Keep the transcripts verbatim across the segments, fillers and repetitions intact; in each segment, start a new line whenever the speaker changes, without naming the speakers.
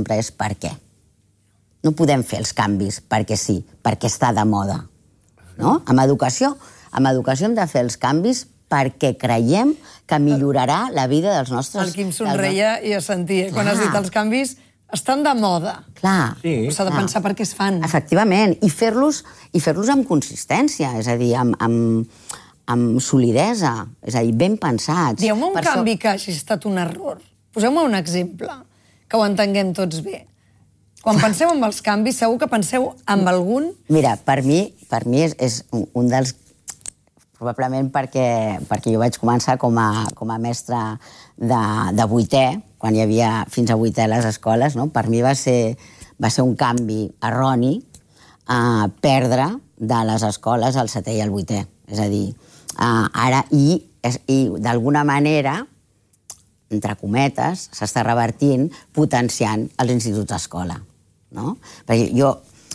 sempre és per què. No podem fer els canvis perquè sí, perquè està de moda. No? Amb educació, amb educació hem de fer els canvis perquè creiem que millorarà la vida dels nostres...
El Quim somreia i es sentia. Quan has dit els canvis estan de moda.
Clar.
S'ha de pensar per què es fan.
Efectivament. I fer-los i fer-los amb consistència, és a dir, amb, amb, amb solidesa, és a dir, ben pensats.
Dieu-me un canvi que hagi estat un error. Poseu-me un exemple, que ho entenguem tots bé. Quan penseu en els canvis, segur que penseu en algun...
Mira, per mi, per mi és, és un dels... Probablement perquè, perquè jo vaig començar com a, com a mestra de, de vuitè, quan hi havia fins a vuitè a les escoles, no? Per mi va ser, va ser un canvi erroni a perdre de les escoles al setè i al vuitè. És a dir, ara, i, i d'alguna manera, entre cometes, s'està revertint, potenciant els instituts d'escola. No? Perquè jo,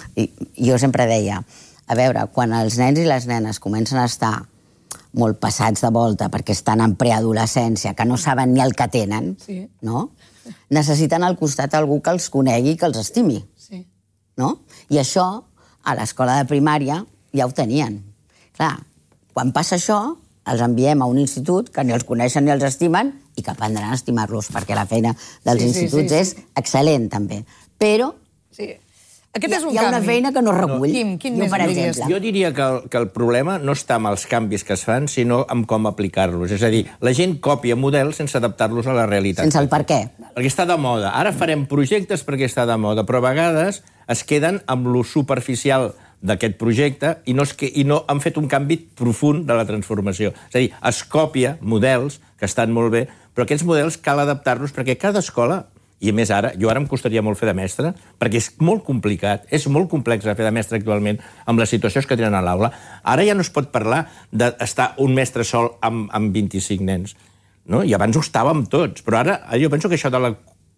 jo sempre deia, a veure, quan els nens i les nenes comencen a estar molt passats de volta perquè estan en preadolescència, que no saben ni el que tenen,
sí.
No? Necessiten al costat algú que els conegui i que els estimi.
Sí.
No? I això, a l'escola de primària, ja ho tenien. Clar, quan passa això, els enviem a un institut que ni els coneixen ni els estimen i que aprendran a estimar-los, perquè la feina dels
sí,
instituts
sí, sí, sí.
és excel·lent, també. Però
sí. Aquest és un
hi ha una
canvi.
feina que no recull.
No. Quim, quin
jo,
més
per exemple.
Jo diria que el, que el problema no està amb els canvis que es fan, sinó amb com aplicar-los. És a dir, la gent copia models sense adaptar-los a la realitat.
Sense el per què.
Perquè està de moda. Ara farem projectes perquè està de moda, però a vegades es queden amb lo superficial d'aquest projecte i no, es que, i no han fet un canvi profund de la transformació. És a dir, es copia models que estan molt bé, però aquests models cal adaptar-los perquè cada escola, i a més ara, jo ara em costaria molt fer de mestre, perquè és molt complicat, és molt complex fer de mestre actualment amb les situacions que tenen a l'aula. Ara ja no es pot parlar d'estar un mestre sol amb, amb vint-i-cinc nens. No? I abans ho estàvem tots, però ara jo penso que això de la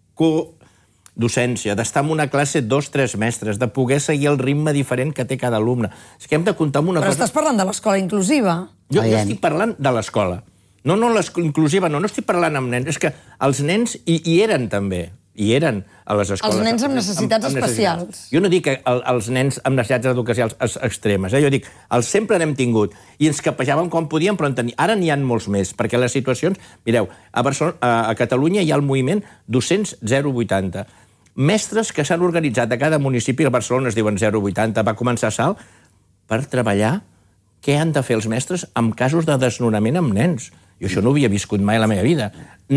co-docència, d'estar en una classe dos, tres mestres, de poder seguir el ritme diferent que té cada alumne. És que hem de comptar amb una
però
cosa...
Però estàs parlant de l'escola inclusiva.
Jo, jo estic parlant de l'escola. No, no, inclusiva no, no estic parlant amb nens. És que els nens hi, hi eren també, hi eren a les escoles.
Els nens amb necessitats
amb, amb
especials.
Necessitats. Jo no dic que el, els nens amb necessitats educacionals extremes, eh? Jo dic, els sempre n'hem tingut, i ens capejàvem quan podíem, però en teni... ara n'hi ha molts més, perquè les situacions... Mireu, a, Barcelona, a, a Catalunya hi ha el moviment docents zero vuitanta. Mestres que s'han organitzat a cada municipi, a Barcelona es diuen zero vuitanta, va començar a Salt, per treballar què han de fer els mestres en casos de desnonament amb nens. Jo això no ho havia viscut mai a la meva vida.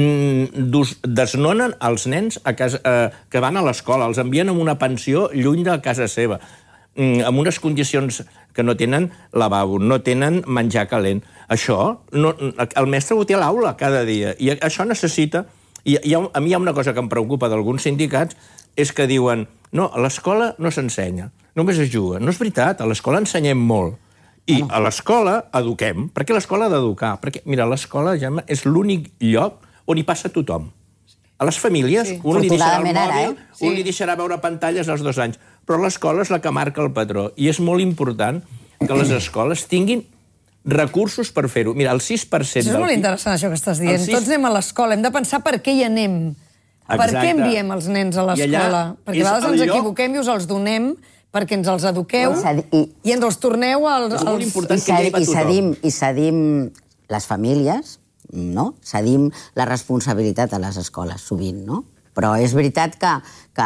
Mm, desnonen els nens a casa, eh, que van a l'escola, els envien a una pensió lluny de casa seva, mm, amb unes condicions que no tenen lavabo, no tenen menjar calent. Això, no, el mestre ho té a l'aula cada dia, i això necessita... I, i a mi hi ha una cosa que em preocupa d'alguns sindicats, és que diuen, no, a l'escola no s'ensenya, només es juga. No és veritat, a l'escola ensenyem molt. I a l'escola eduquem, perquè l'escola ha d'educar. Perquè, mira, l'escola, Gemma, és l'únic lloc on hi passa tothom. A les famílies, sí. un li deixarà el mòbil, ara, eh? un sí. li deixarà veure pantalles als dos anys, però l'escola és la que marca el patró. I és molt important que les escoles tinguin recursos per fer-ho. Mira, el sis per cent...
Això és molt interessant, això que estàs dient. sis... Tots anem a l'escola, hem de pensar per què hi anem. Exacte. Per què enviem els nens a l'escola? Perquè a vegades ens lloc... equivoquem i us els donem perquè ens els eduqueu i, i ens els torneu als...
És molt important
i
que hi hagi
cedim, I cedim les famílies, no? Cedim la responsabilitat a les escoles, sovint, no? Però és veritat que, que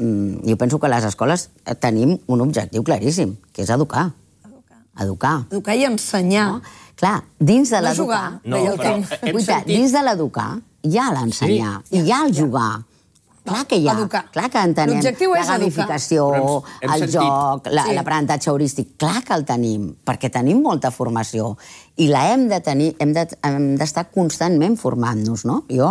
jo penso que a les escoles tenim un objectiu claríssim, que és educar.
Educar.
Educar.
Educar i ensenyar.
No? Clar, dins de
no
l'educar...
No,
però hem sentit...
Dins de l'educar hi ha l'ensenyar, sí, i hi ha el jugar. Clar que hi ha,
educar.
Clar que entenem la gamificació, el sentit... joc, l'aprenentatge sí. heurístic, clar que el tenim, perquè tenim molta formació i la hem de tenir, hem d'estar de, constantment formant-nos, no? Jo,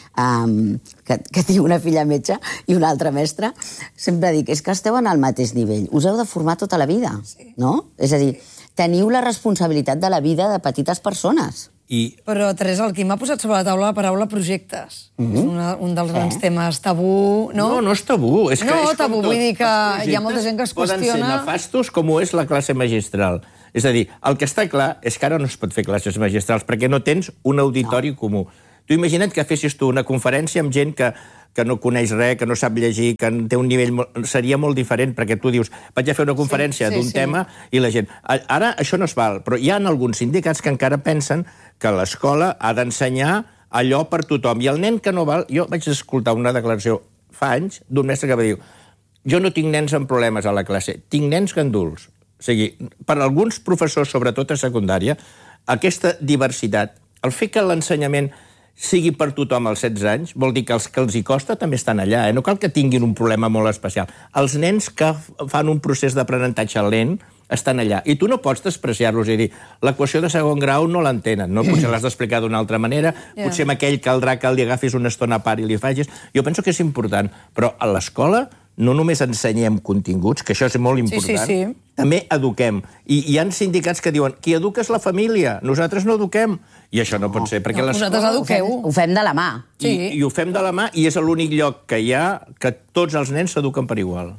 um, que, que tinc una filla metge i una altra mestra, sempre dic, és que esteu en el mateix nivell, us heu de formar tota la vida, sí. no? És a dir, teniu la responsabilitat de la vida de petites persones.
I... Però, Teresa, el Quim ha posat sobre la taula la paraula projectes. Mm-hmm. És una, un dels grans eh? temes tabú, no?
No, no és tabú. És que
no,
és
tabú,
com tot.
Vull dir que hi ha molta gent que es qüestiona...
Poden ser nefastos com ho és la classe magistral. És a dir, el que està clar és que ara no es pot fer classes magistrals perquè no tens un auditori no. comú. Tu imagina't que fessis tu una conferència amb gent que que no coneix res, que no sap llegir, que té un nivell... Molt... Seria molt diferent, perquè tu dius, vaig a fer una conferència sí, sí, d'un sí. tema i la gent... Ara això no es val, però hi ha alguns sindicats que encara pensen que l'escola ha d'ensenyar allò per tothom. I el nen que no val... Jo vaig escoltar una declaració fa anys d'un mestre que va dir jo no tinc nens amb problemes a la classe, tinc nens ganduls. O sigui, per alguns professors, sobretot a secundària, aquesta diversitat, el fet que l'ensenyament sigui per tothom als setze anys, vol dir que els que els hi costa també estan allà. Eh? No cal que tinguin un problema molt especial. Els nens que fan un procés d'aprenentatge lent estan allà. I tu no pots despreciar-los i dir l'equació de segon grau no l'entenen. No? Potser l'has d'explicar d'una altra manera. Yeah. Potser amb aquell caldrà que li agafis una estona a part i li facis. Jo penso que és important. Però a l'escola no només ensenyem continguts, que això és molt important, sí, sí, sí. també eduquem. I hi ha sindicats que diuen qui educa és la família, nosaltres no eduquem. I això no, no pot ser, perquè
no,
l'escola...
Ho fem,
ho fem de la mà.
I, sí. I ho fem de la mà, i és l'únic lloc que hi ha que tots els nens s'eduquen per igual.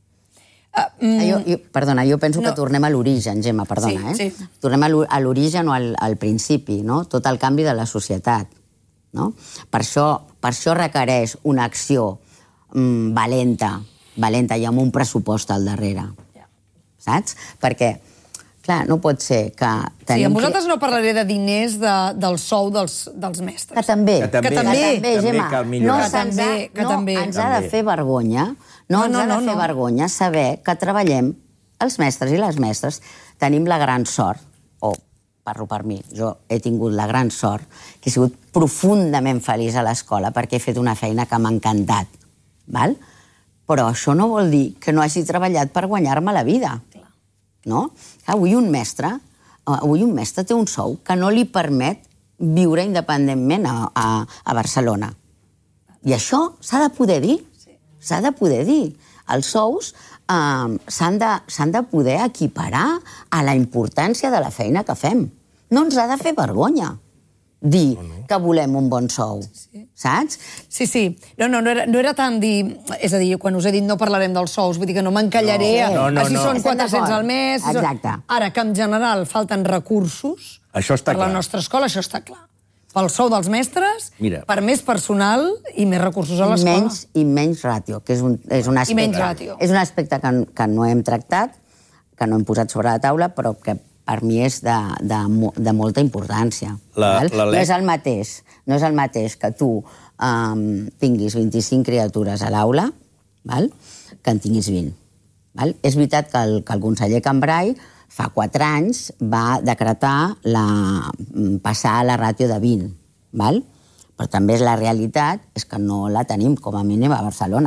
Uh, mm... jo, jo, perdona, jo penso no. que tornem a l'origen, Gemma, perdona, sí, eh? Sí. Tornem a l'origen o al, al principi, no? Tot el canvi de la societat. No? Per això, per això requereix una acció mm, valenta, valenta i amb un pressupost al darrere. Yeah. Saps? Perquè, clar, no pot ser que...
Sí, amb vosaltres no parlaré de diners de, del sou dels, dels mestres.
Que també.
Que també,
que també,
que també,
Gemma,
cal millorar.
No, que també, que no també. ens ha de fer vergonya, no, no ens no, ha de no, fer no. vergonya saber que treballem, els mestres i les mestres, tenim la gran sort, o parlo per mi, jo he tingut la gran sort, que he sigut profundament feliç a l'escola perquè he fet una feina que m'ha encantat, val? Però això no vol dir que no hagi treballat per guanyar-me la vida. No? Avui un mestre, avui un mestre té un sou que no li permet viure independentment a, a, a Barcelona. I això s'ha de poder dir. S'ha de poder dir. Els sous eh, s'han de, s'han de poder equiparar a la importància de la feina que fem. No ens ha de fer vergonya dir no, no. que volem un bon sou, sí. saps?
Sí, sí. No, no, no era, no era tant dir... És a dir, quan us he dit no parlarem dels sous, vull dir que no m'encallaré
no, no, no,
a si
no.
són quatre-cents al mes... Si
Exacte.
Són... Ara, que en general falten recursos
això està
per
clar.
la nostra escola, això està clar. Pel sou dels mestres,
Mira.
per més personal i més recursos a l'escola.
Menys i menys ràtio, que és un, és un aspecte...
I menys ràtio.
És un aspecte que, que no hem tractat, que no hem posat sobre la taula, però que per mi és de, de, de molta importància.
La, la
no és el mateix, no és el mateix que tu um, tinguis vint-i-cinc criatures a l'aula, val? Que en tinguis vint. Val? És veritat que el, que el conseller Cambray fa quatre anys va decretar la, passar a la ràtio de vint, val? Però també és la realitat és que no la tenim com a mínim a Barcelona.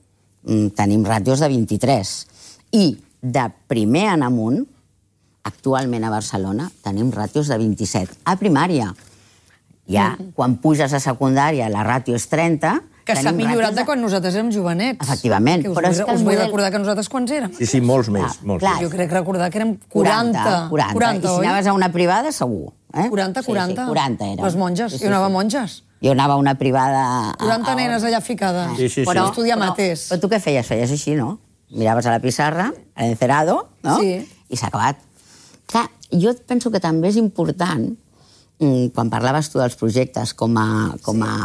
Tenim ràtios de vint-i-tres. I de primer en amunt, actualment a Barcelona tenim ràtios de vint-i-set. A primària, ja, mm. quan puges a secundària, la ràtio és trenta...
Que s'ha millorat de quan nosaltres érem jovenets.
Efectivament.
Que us, però vull, és que us vull model... recordar que nosaltres quants érem.
Sí, sí, molts més. Ah, molts
clar, més. Jo crec recordar que érem quaranta.
quaranta, quaranta, I si anaves a una privada, segur. Eh?
quaranta, quaranta.
Sí, sí, quaranta érem.
Les monges.
Sí, sí,
jo anava a
sí.
monges.
Jo anava a una privada...
quaranta
a...
nenes allà ficades.
Sí, sí, sí.
Però estudiar matés.
Però tu què feies? Feies així, no? Miraves a la pissarra, a l'encerado, no?
Sí.
I s'ha acabat. Clar, jo penso que també és important, quan parlaves tu dels projectes com a... Com a...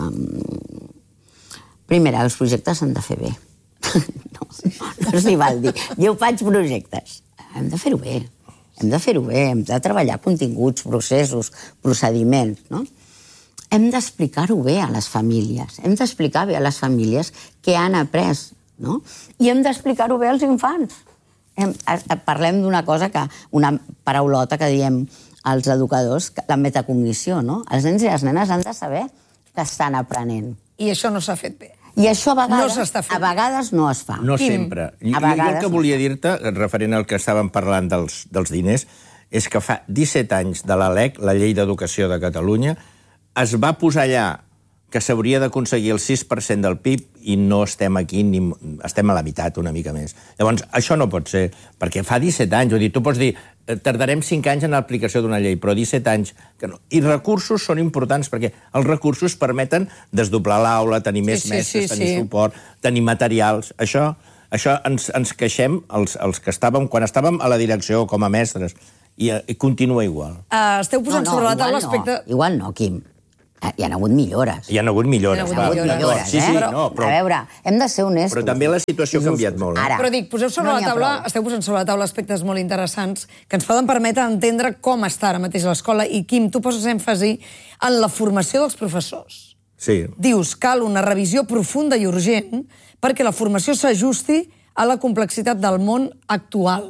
Primer, els projectes s'han de fer bé. No, no s'hi val dir. Jo faig projectes. Hem de fer-ho bé. Hem de fer-ho bé. Hem de treballar continguts, processos, procediments, no? Hem d'explicar-ho bé a les famílies. Hem d'explicar bé a les famílies què han après, no? I hem d'explicar-ho bé als infants. Hem, parlem d'una cosa que... Una paraulota que diem als educadors, la metacognició, no? Els nens i les nenes han de saber que estan aprenent.
I això no s'ha fet bé.
I això a vegades,
no
a vegades no es fa.
No sempre. I, jo el que volia dir-te, referent al que estàvem parlant dels, dels diners, és que fa disset anys de la L E C, la Llei d'Educació de Catalunya, es va posar allà que s'hauria d'aconseguir el sis per cent del P I B i no estem aquí, ni estem a la meitat, una mica més. Llavors, això no pot ser, perquè fa disset anys, vull dir, tu pots dir, tardarem cinc anys en l'aplicació d'una llei, però disset anys... Que no. I recursos són importants, perquè els recursos permeten desdoblar l'aula, tenir més sí, sí, mestres, sí, tenir sí. suport, tenir materials. Això, això ens, ens queixem els, els que estàvem, quan estàvem a la direcció com a mestres, i, i continua igual.
Uh, esteu posant no, no, sobre la taula l'aspecte...
No, igual no, Quim. Hi ha hagut millores.
Hi ha hagut millores.
Hi ha hagut millores,
sí, sí,
eh?
no, però...
A veure, hem de ser honestos.
Però també la situació ha canviat molt.
Ara,
però dic, poseu sobre
no
la taula, esteu posant sobre la taula aspectes molt interessants que ens poden permetre entendre com està ara mateix l'escola. I, Quim, tu poses èmfasi en la formació dels professors.
Sí.
Dius, cal una revisió profunda i urgent perquè la formació s'ajusti a la complexitat del món actual.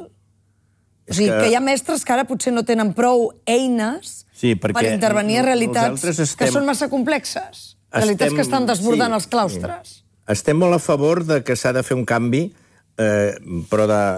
O sigui, que... que hi ha mestres que ara potser no tenen prou eines
sí,
per intervenir a realitats
estem...
que són massa complexes. Realitats estem... que estan desbordant sí, els claustres.
Sí. Estem molt a favor de que s'ha de fer un canvi, eh, però de,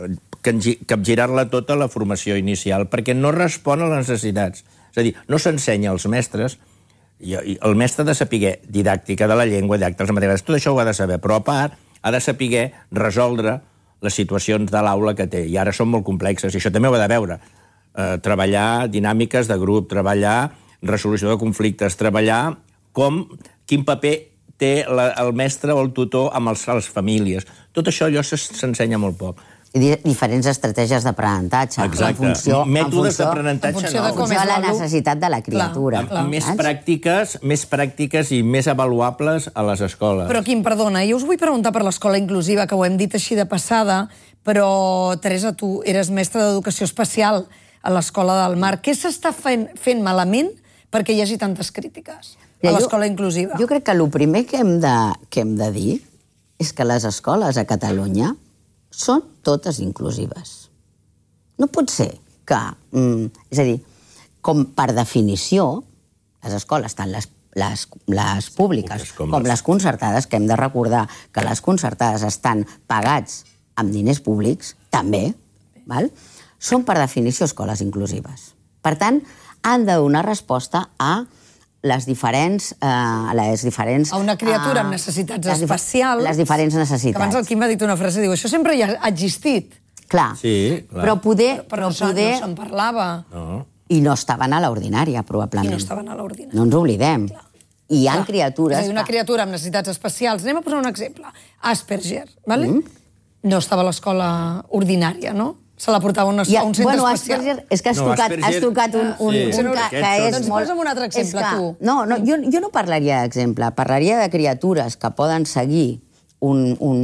de capgirar-la tota la formació inicial, perquè no respon a les necessitats. És a dir, no s'ensenya als mestres, i, i el mestre ha de saber didàctica de la llengua, didàctica de les matemàtiques, tot això ho ha de saber, però a part ha de saber resoldre les situacions de l'aula que té, i ara són molt complexes, i això també ho ha de veure. Eh, treballar dinàmiques de grup, treballar resolució de conflictes, treballar com, quin paper té la, el mestre o el tutor amb els, les famílies. Tot això allò s'ensenya molt poc.
I diferents estratègies d'aprenentatge.
Exacte. En funció, Mètodes d'aprenentatge
no. En funció de la necessitat de la criatura.
Clar, clar. Més, pràctiques, més pràctiques i més avaluables a les escoles.
Però, Quim, perdona, jo us vull preguntar per l'escola inclusiva, que ho hem dit així de passada, però, Teresa, tu eres mestra d'educació especial a l'Escola del Mar. Què s'està fent, fent malament perquè hi hagi tantes crítiques a l'escola inclusiva?
Jo crec que el primer que hem, de, que hem de dir és que les escoles a Catalunya són totes inclusives. No pot ser que... Mm, és a dir, com per definició, les escoles, tant les, les, les públiques com, com les concertades, que hem de recordar que les concertades estan pagats amb diners públics, també, val? Són per definició escoles inclusives. Per tant, han de donar resposta a les diferents... Eh, a les diferents
a una criatura amb necessitats especials.
Les diferents necessitats.
Que abans el Quim va dir una frase, diu, això sempre ja ha existit.
Clar.
Sí, clar.
Però poder...
Però, però no, poder... no se'n parlava.
No.
I no estaven a l'ordinària, probablement.
I no estaven a l'ordinària.
No ens oblidem. Clar. I hi ha
clar.
criatures...
És a dir, una criatura amb necessitats especials. Anem a posar un exemple. Asperger, vale? Mm. No estava a l'escola ordinària, no? Se la portava a un, ja, un centre
bueno,
especial.
Asperger, és que has
no,
tocat,
Asperger...
has tocat un, un,
sí,
un que, que és
doncs
molt...
posa'm un altre exemple,
que,
tu.
No, no jo, jo no parlaria d'exemple, parlaria de criatures que poden seguir un, un,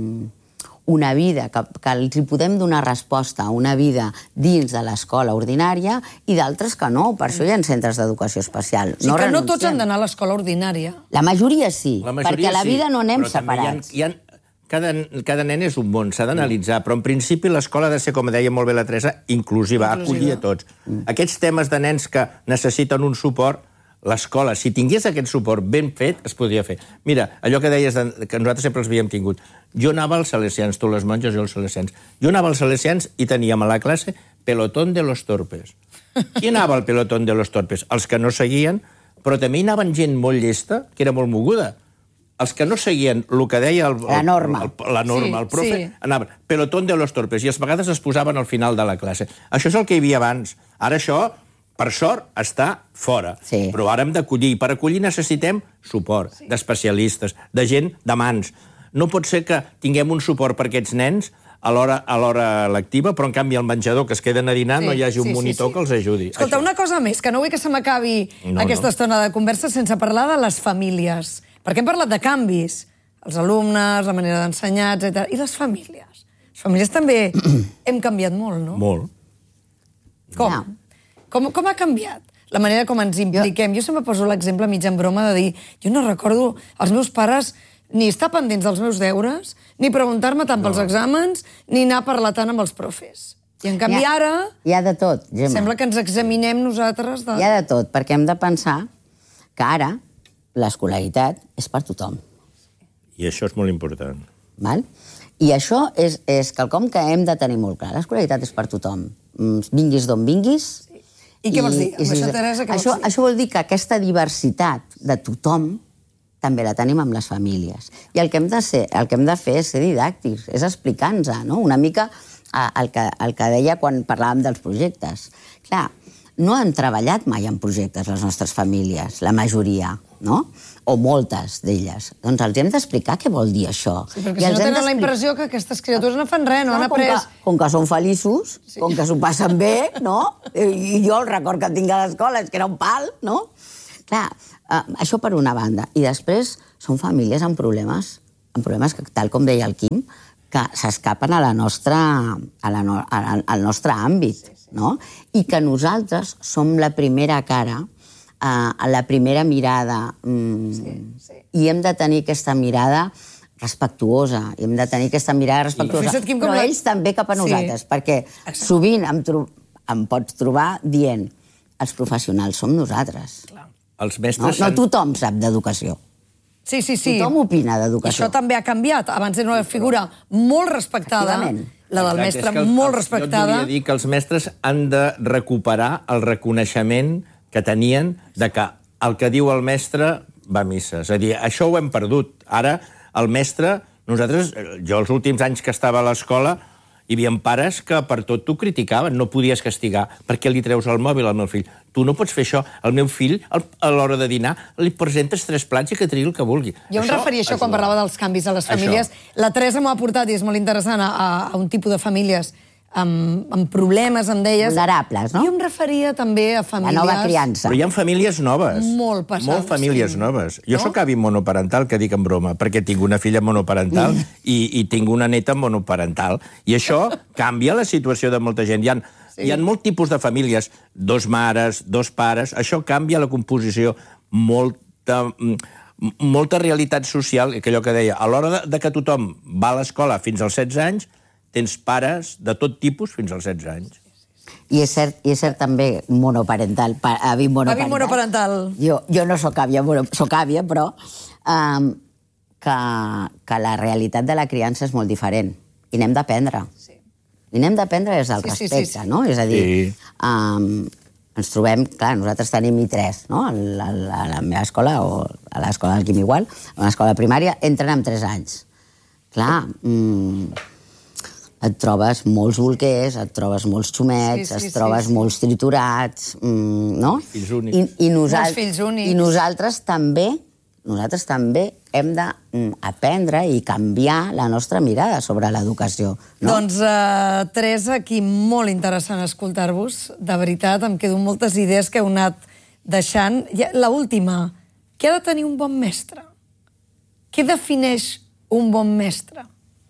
una vida, que, que els hi podem donar resposta a una vida dins de l'escola ordinària i d'altres que no, per això hi ha centres d'educació especial.
O sigui
no
que
renunciem.
no tots han d'anar a l'escola ordinària.
La majoria sí,
la majoria
perquè a la
sí,
vida no anem
però
separats.
Hi ha, hi ha, cada, cada nen és un món, s'ha d'analitzar, però en principi l'escola ha de ser, com deia molt bé la Teresa, inclusiva, inclusiva. acollir a tots. Mm. Aquests temes de nens que necessiten un suport, l'escola, si tingués aquest suport ben fet, es podria fer. Mira, allò que deies, de, que nosaltres sempre els havíem tingut. Jo anava als salesians, tu les monges, jo als salesians. Jo anava als salesians i teníem a la classe pelotón de los torpes. Qui anava al pelotón de los torpes? Els que no seguien, però també hi anaven gent molt llesta, que era molt moguda. Els que no seguien el que deia el, el,
la norma,
el, la norma sí, el profe, sí. anaven pelotón de los torpes, i a vegades es posaven al final de la classe. Això és el que hi havia abans. Ara això, per sort, està fora.
Sí.
Però ara hem d'acollir. Per acollir necessitem suport sí. d'especialistes, de gent de mans. No pot ser que tinguem un suport per aquests nens a l'hora lectiva, però en canvi al menjador que es queden a dinar sí, no hi hagi un sí, monitor sí, sí. que els ajudi.
Escolta,
això.
Una cosa més, que no vull que se m'acabi no, aquesta no. estona de conversa sense parlar de les famílies. Perquè hem parlat de canvis, els alumnes, la manera d'ensenyar, etcètera. I les famílies? Les famílies també hem canviat molt, no?
Molt.
Com? No. Com, com ha canviat la manera com ens impliquem? Jo, jo sempre poso l'exemple mig en broma de dir jo no recordo els meus pares ni estar pendents dels meus deures, ni preguntar-me tant no. pels exàmens, ni anar a parlar tant amb els profes. I en canvi ha, ara...
Hi ha de tot, Gemma.
Sembla que ens examinem nosaltres. De...
Hi ha de tot, perquè hem de pensar que ara l'escolaritat és per tothom.
I això és molt important.
Val? I això és, és quelcom que hem de tenir molt clar. L'escolaritat és per tothom. Vinguis d'on vinguis.
Sí. I què vols dir? Amb això, Teresa, què
això,
vols dir?
Això vol dir que aquesta diversitat de tothom també la tenim amb les famílies. I el que hem de, ser, el que hem de fer és ser didàctics, és explicar-nos, no? Una mica el que, el que deia quan parlàvem dels projectes. Clar, no han treballat mai en projectes les nostres famílies, la majoria, no? O moltes d'elles. Doncs els hem d'explicar què vol dir això.
Sí, perquè si no tenen la impressió que aquestes criatures no fan res, no, no han après...
Com que, com que són feliços, sí. Com que s'ho passen bé, no? I jo el record que tinc a l'escola és que era un pal, no? Clar, això per una banda. I després són famílies amb problemes, amb problemes que, tal com deia el Quim, que s'escapen a la nostra, a la, al nostre àmbit, no? I que nosaltres som la primera cara, a la primera mirada, i hem de tenir aquesta mirada respectuosa, i hem de tenir aquesta mirada respectuosa, però ells també cap a nosaltres, perquè sovint em pots trobar dient els professionals som nosaltres. No tothom sap d'educació.
Sí, sí, sí.
Tothom opina d'educació.
Això també ha canviat. Abans era una figura molt respectada, la del mestre molt respectada.
Jo et volia dir que els mestres han de recuperar el reconeixement que tenien de que el que diu el mestre va a missa. És a dir, això ho hem perdut. Ara, el mestre, nosaltres, jo els últims anys que estava a l'escola, hi havia pares que per tot t'ho criticaven, no podies castigar. Per què li treus el mòbil al meu fill? Tu no pots fer això. El meu fill, a l'hora de dinar, li presentes tres plats i que tregui el que vulgui.
Jo em referia a això quan parlava dels canvis a les famílies. La Teresa m'ho ha portat, i és molt interessant, a un tipus de famílies amb problemes, em deies.
Vulnerables, no?
Jo em referia també a famílies...
La nova criança.
Però hi ha famílies noves.
Molt passades.
Molt famílies noves. Jo sóc avi monoparental, que dic en broma, perquè tinc una filla monoparental i tinc una neta monoparental. I això canvia la situació de molta gent. Hi ha molt tipus de famílies, dos mares, dos pares, això canvia la composició, molta... molta realitat social, que allò que deia, a l'hora de que tothom va a l'escola fins als setze anys, tens pares de tot tipus fins als setze anys.
I és cert, i és cert també monoparental, avi monoparental.
Avi monoparental.
Jo, jo no soc àvia, soc àvia, però um, que, que la realitat de la criança és molt diferent. I n'hem d'aprendre. Sí. I n'hem d'aprendre des del sí, respecte, sí, sí, sí. no? És a dir, sí. um, ens trobem, clar, nosaltres tenim I tres, no? A la, a la meva escola, o a l'escola del Quim igual, a l'escola primària, entren amb tres anys. Clar, mm, et trobes molts bolquers, et trobes molts xumets, sí, sí, et trobes sí, sí. molts triturats, no?
Fills únics.
I, i, nosal...
fills únics.
I nosaltres també, nosaltres també hem d'aprendre i canviar la nostra mirada sobre l'educació. No?
Doncs, uh, Teresa, aquí molt interessant escoltar-vos. De veritat, em quedo moltes idees que heu anat deixant. L'última, què ha de tenir un bon mestre? Què defineix un bon mestre?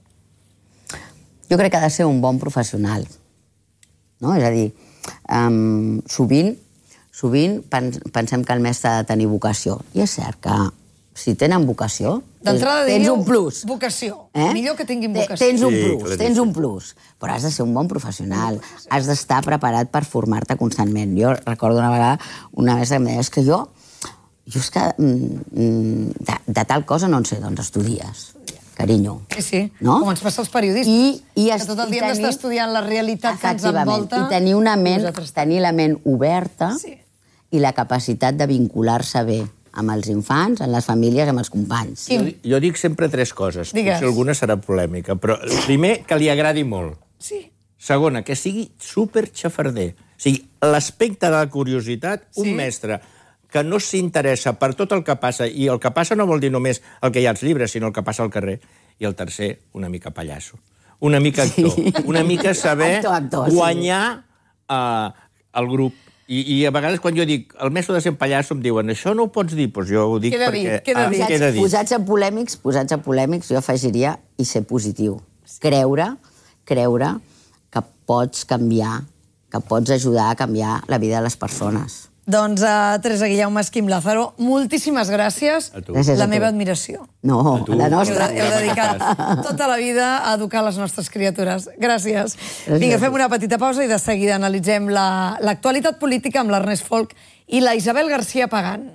Jo crec que ha de ser un bon professional. No? És a dir, um, sovint, sovint pensem que el mestre ha de tenir vocació. I és cert que si tenen vocació, tens un plus.
Vocació. Eh? Millor que tinguin vocació.
Tens un plus, sí, tens un plus. Però has de ser un bon professional. Has d'estar preparat per formar-te constantment. Jo recordo una vegada una mestra que em deia, és que jo, jo és que de, de tal cosa no en sé, doncs estudies. Carinyo.
Sí, sí,
no?
Com ens passa als periodistes,
I, i
que tot el dia hem d'estar estudiant la realitat que ens envolta.
I tenir una ment, tenir la ment oberta sí. i la capacitat de vincular-se bé amb els infants, amb les famílies, amb els companys.
Jo, jo dic sempre tres coses,
Digues.
potser alguna serà polèmica, però primer, que li agradi molt.
Sí.
Segona, que sigui superxafarder. O sigui, l'aspecte de la curiositat, un
sí.
mestre que no s'interessa per tot el que passa, i el que passa no vol dir només el que hi ha als llibres, sinó el que passa al carrer. I el tercer, una mica pallasso. Una mica actor. Sí. Una mica saber actor, actor, guanyar sí. uh, el grup. I, I a vegades quan jo dic, el mestre de ser pallasso, em diuen, això no ho pots dir, doncs jo ho dic
queda
perquè...
Dit, queda
ah,
dit.
Queda dit.
Posats a polèmics, posats a polèmics, jo afegiria i ser positiu. Sí. Creure, creure que pots canviar, que pots ajudar a canviar la vida de les persones.
Doncs a Teresa Guillaume, Quim Lázaro, moltíssimes gràcies.
Gràcies
la
a
meva admiració.
No, la nostra.
Heu, heu dedicat tota la vida a educar les nostres criatures. Gràcies. Vinga, fem una petita pausa i de seguida analitzem l'actualitat la, política amb l'Ernest Folk i la Isabel García Pagán.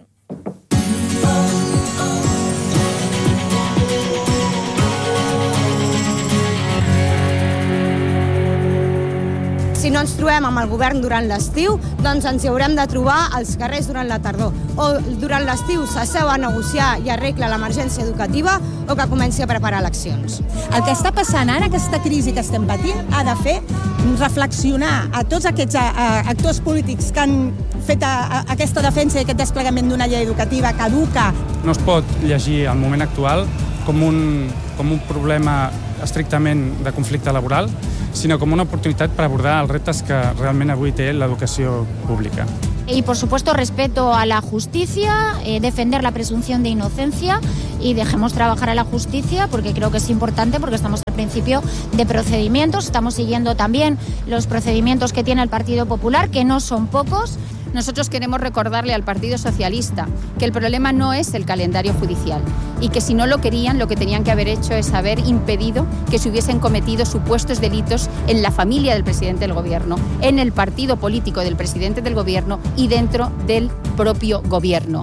Si no ens trobem amb el govern durant l'estiu, doncs ens hi haurem de trobar als carrers durant la tardor. O durant l'estiu s'asseu a negociar i arregla l'emergència educativa o que comenci a preparar eleccions.
El que està passant ara, aquesta crisi que estem patint, ha de fer reflexionar a tots aquests actors polítics que han fet aquesta defensa i aquest desplegament d'una llei educativa caduca.
No es pot llegir el moment actual com un, com un problema estrictament de conflicte laboral, sinó com una oportunitat per abordar els reptes que realment avui té l'educació pública.
Y, por supuesto, respeto a la justicia, eh, defender la presunción de inocencia y dejemos trabajar a la justicia porque creo que es importante porque estamos al principio de procedimientos. Estamos siguiendo también los procedimientos que tiene el Partido Popular, que no son pocos.
Nosotros queremos recordarle al Partido Socialista que el problema no es el calendario judicial y que si no lo querían, lo que tenían que haber hecho es haber impedido que se hubiesen cometido supuestos delitos en la familia del presidente del Gobierno, en el partido político del presidente del Gobierno y dentro del propio Gobierno.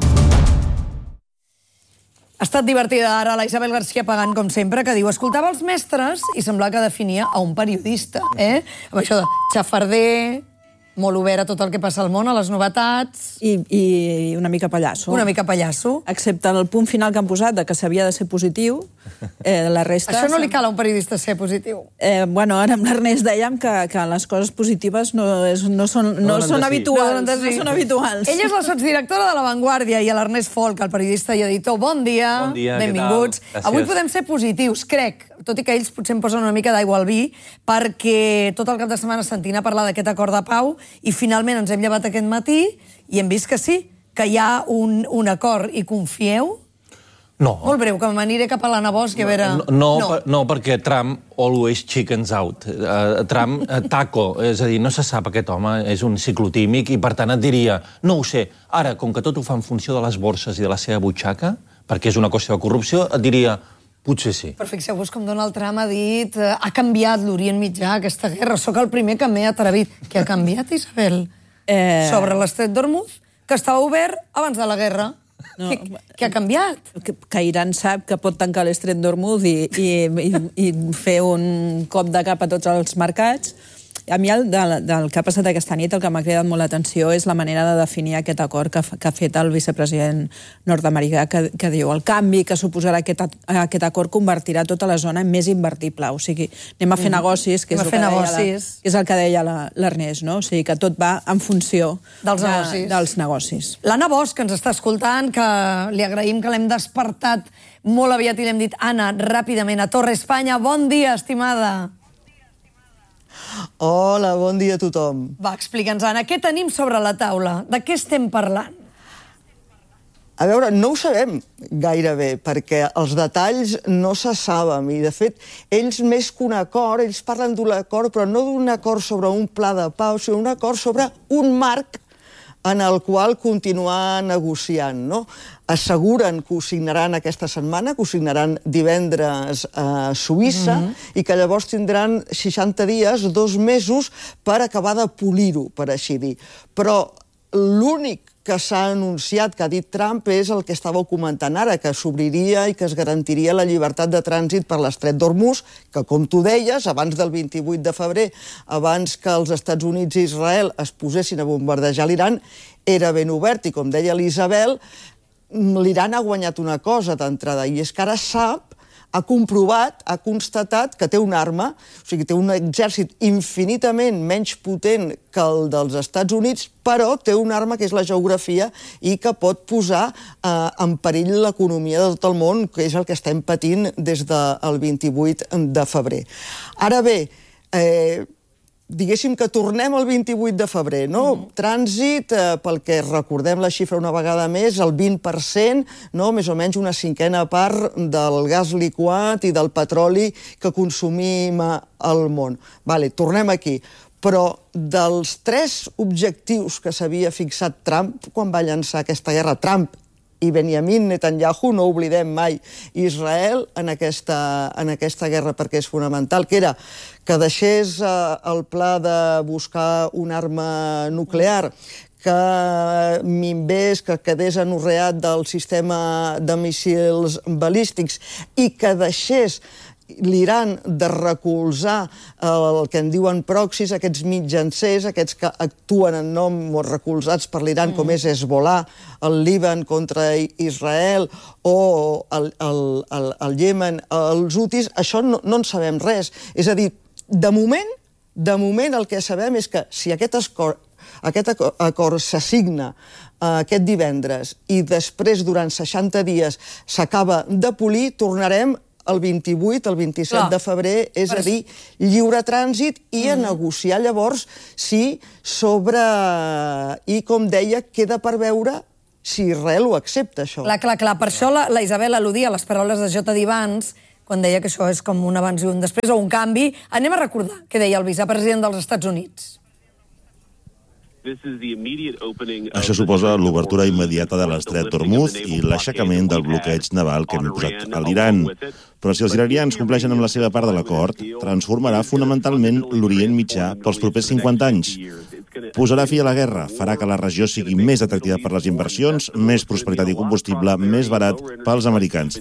Ha estat divertida ara la Isabel García Pagán, com sempre, que diu escoltava els mestres i semblava que definia a un periodista, eh? Amb això de xafarder, molt obert a tot el que passa al món, a les novetats...
I, i una mica pallasso.
Una mica pallasso.
Excepte el punt final que han posat, de que s'havia de ser positiu, eh, la resta...
Això no li cal a un periodista ser positiu.
Eh, bueno, ara amb l'Ernest dèiem que, que les coses positives no, és, no, són, no, no són habituals. No, no són habituals.
Ella és la sotsdirectora de La Vanguardia i l'Ernest Folk, el periodista i editor. Bon dia.
Bon dia,
benvinguts. Avui podem ser positius, crec, tot i que ells potser em posen una mica d'aigua al vi, perquè tot el cap de setmana sentint a parlar d'aquest acord de pau i finalment ens hem llevat aquest matí i hem vist que sí, que hi ha un, un acord i confieu?
No.
Molt breu, que m'aniré cap a l'Anna Bosch i a veure...
No, no, no. Per, no perquè Trump always chickens out. Uh, Trump, uh, taco, és a dir, no se sap aquest home, és un ciclotímic i per tant et diria, no ho sé, ara, com que tot ho fa en funció de les borses i de la seva butxaca, perquè és una qüestió de corrupció, et diria... Potser sí.
Però fixeu-vos com Donald Trump ha dit eh, ha canviat l'Orient Mitjà, aquesta guerra. Soc el primer que m'he atrevit. Què ha canviat, Isabel? Eh... Sobre l'estret d'Hormuz, que estava obert abans de la guerra. No, què, què ha canviat?
Que, que Iran sap que pot tancar l'estret d'Hormuz i, i, i, i fer un cop de cap a tots els mercats. A mi, el, del, del que ha passat aquesta nit, el que m'ha cridat molt l'atenció és la manera de definir aquest acord que, que ha fet el vicepresident nord-americà, que, que diu el canvi que suposarà aquest, aquest acord convertirà tota la zona en més invertible. O sigui, anem a fer negocis, que és, el que, negocis. La, que és el que deia l'Ernest, no? O sigui, que tot va en funció
dels
de,
negocis.
dels negocis.
L'Anna Bosch, que ens està escoltant, que li agraïm que l'hem despertat molt aviat i l'hem dit, Anna, ràpidament, a Torre Espanya. Bon dia, estimada.
Hola, bon dia a tothom.
Va, explica'ns, Anna, què tenim sobre la taula? De què estem parlant?
A veure, no ho sabem gaire bé, perquè els detalls no se saben. I, de fet, ells més que un acord, ells parlen d'un acord, però no d'un acord sobre un pla de pau, sinó un acord sobre un marc en el qual continuar negociant, no? Asseguren que ho signaran aquesta setmana, que ho signaran divendres a Suïssa, mm-hmm. i que llavors tindran seixanta dies, dos mesos, per acabar de polir-ho, per així dir. Però l'únic que s'ha anunciat, que ha dit Trump, és el que estàveu comentant ara, que s'obriria i que es garantiria la llibertat de trànsit per l'estret d'Hormuz, que, com tu deies, abans del vint-i-vuit de febrer, abans que els Estats Units i Israel es posessin a bombardejar l'Iran, era ben obert, i com deia l'Isabel, l'Iran ha guanyat una cosa d'entrada, i és que ara sap, ha comprovat, ha constatat que té una arma, o sigui, té un exèrcit infinitament menys potent que el dels Estats Units, però té una arma que és la geografia i que pot posar eh, en perill l'economia de tot el món, que és el que estem patint des del vint-i-vuit de febrer. Ara bé, eh, diguéssim que tornem al vint-i-vuit de febrer, no? Mm. Trànsit, eh, pel que recordem la xifra una vegada més, el vint per cent, no? Més o menys una cinquena part del gas liquat i del petroli que consumim al món. Vale, tornem aquí. Però dels tres objectius que s'havia fixat Trump quan va llançar aquesta guerra, Trump i Benjamin Netanyahu, no oblidem mai Israel en aquesta, en aquesta guerra, perquè és fonamental, que era que deixés eh, el pla de buscar una arma nuclear, que minvés, que quedés anorreat del sistema de míssils balístics i que deixés l'Iran de recolzar el que en diuen proxys, aquests mitjancers, aquests que actuen en nom o recolzats per l'Iran, com és Hezbollah, el Líban contra Israel o el, el, el, el Iemen, els Houthis, això no, no en sabem res. És a dir, de moment, de moment el que sabem és que si aquest acord, aquest acord s'assigna aquest divendres i després, durant seixanta dies, s'acaba de polir, tornarem el vint-i-vuit, el vint-i-set de febrer, és a dir, lliure trànsit i a negociar llavors si sobre... I, com deia, queda per veure si Israel ho accepta, això.
Clar, clar, clar. Per això la, la Isabel al·ludia a les paraules de J. D. Vance quan deia que això és com un abans i un després, o un canvi. Anem a recordar què deia el vicepresident dels Estats Units.
Això suposa l'obertura immediata de l'estret d'Hormuz i l'aixecament del bloqueig naval que hem posat a l'Iran. Però si els iranians compleixen amb la seva part de l'acord, transformarà fonamentalment l'Orient Mitjà pels propers cinquanta anys. Posarà fi a la guerra, farà que la regió sigui més atractiva per les inversions, més prosperitat i combustible, més barat pels americans.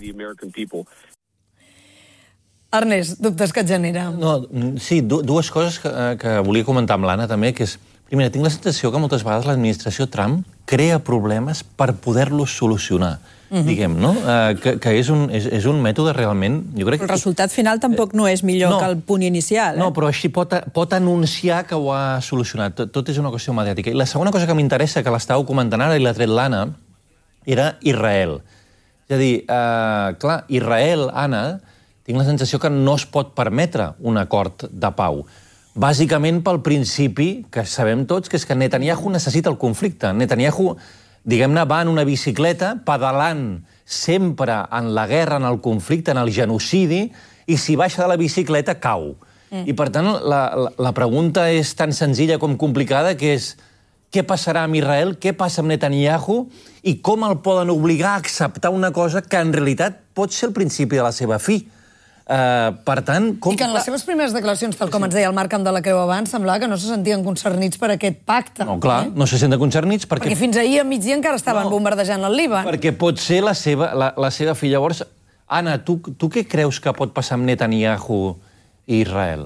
Ernest, dubtes que et genera?
No, sí, dues coses que, que volia comentar amb l'Anna també, que és, primera, tinc la sensació que moltes vegades l'administració Trump crea problemes per poder-los solucionar. Uh-huh. Diguem, no? Uh, que, que és, un, és, és un mètode realment... Jo crec que...
El resultat final tampoc no és millor no, que el punt inicial. Eh?
No, però així pot, pot anunciar que ho ha solucionat. Tot, tot és una qüestió mediàtica. I la segona cosa que m'interessa, que l'estàveu comentant ara i l'ha tret l'Anna, era Israel. És a dir, uh, clar, Israel, Anna, tinc la sensació que no es pot permetre un acord de pau. Bàsicament pel principi, que sabem tots, que és que Netanyahu necessita el conflicte. Netanyahu... diguem-ne, va en una bicicleta, pedalant sempre en la guerra, en el conflicte, en el genocidi, i si baixa de la bicicleta, cau. Mm. I, per tant, la, la, la pregunta és tan senzilla com complicada, que és què passarà amb Israel, què passa amb Netanyahu, i com el poden obligar a acceptar una cosa que, en realitat, pot ser el principi de la seva fi. Uh, per tant... Com...
I que en les seves primeres declaracions, tal com ens deia el Marc Camp de la Creu abans, semblava que no se sentien concernits per aquest pacte.
No, clar, eh? no se senten concernits perquè...
Perquè fins ahir a migdia encara estaven no, bombardejant el Líban.
Perquè pot ser la seva, la, la seva filla. Llavors, Anna, tu, tu què creus que pot passar amb Netanyahu i Israel?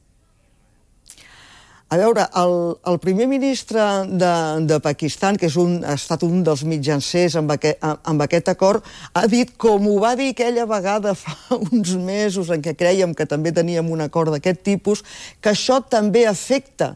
A veure, el, el primer ministre de, de Pakistan, que és un, ha estat un dels mitjancers amb aquest, amb aquest acord, ha dit, com ho va dir aquella vegada fa uns mesos en què crèiem que també teníem un acord d'aquest tipus, que això també afecta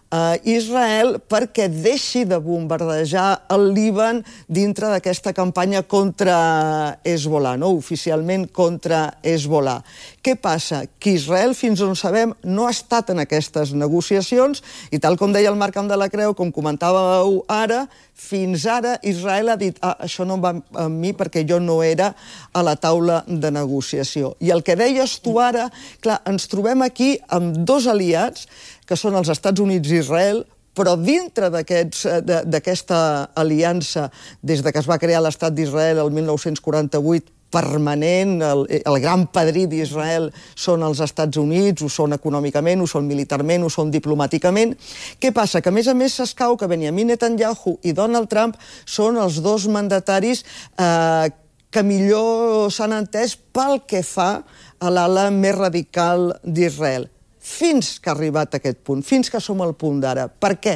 a Israel perquè deixi de bombardejar el Líban dintre d'aquesta campanya contra Hezbollah, no? Oficialment contra Hezbollah. Què passa? Que Israel, fins on sabem, no ha estat en aquestes negociacions i, tal com deia el Marc Camp de la Creu, com comentàveu ara, fins ara Israel ha dit ah, això no va amb mi perquè jo no era a la taula de negociació. I el que deies tu ara, clar, ens trobem aquí amb dos aliats que són els Estats Units i Israel, però dintre d'aquesta aliança, des de que es va crear l'Estat d'Israel el mil nou-cents quaranta-vuit, permanent, el, el gran padrí d'Israel són els Estats Units, ho són econòmicament, ho són militarment, ho són diplomàticament. Què passa? Que a més a més s'escau que Benjamin Netanyahu i Donald Trump són els dos mandataris eh, que millor s'han entès pel que fa a l'ala més radical d'Israel. Fins que ha arribat a aquest punt, fins que som al punt d'ara. Per què?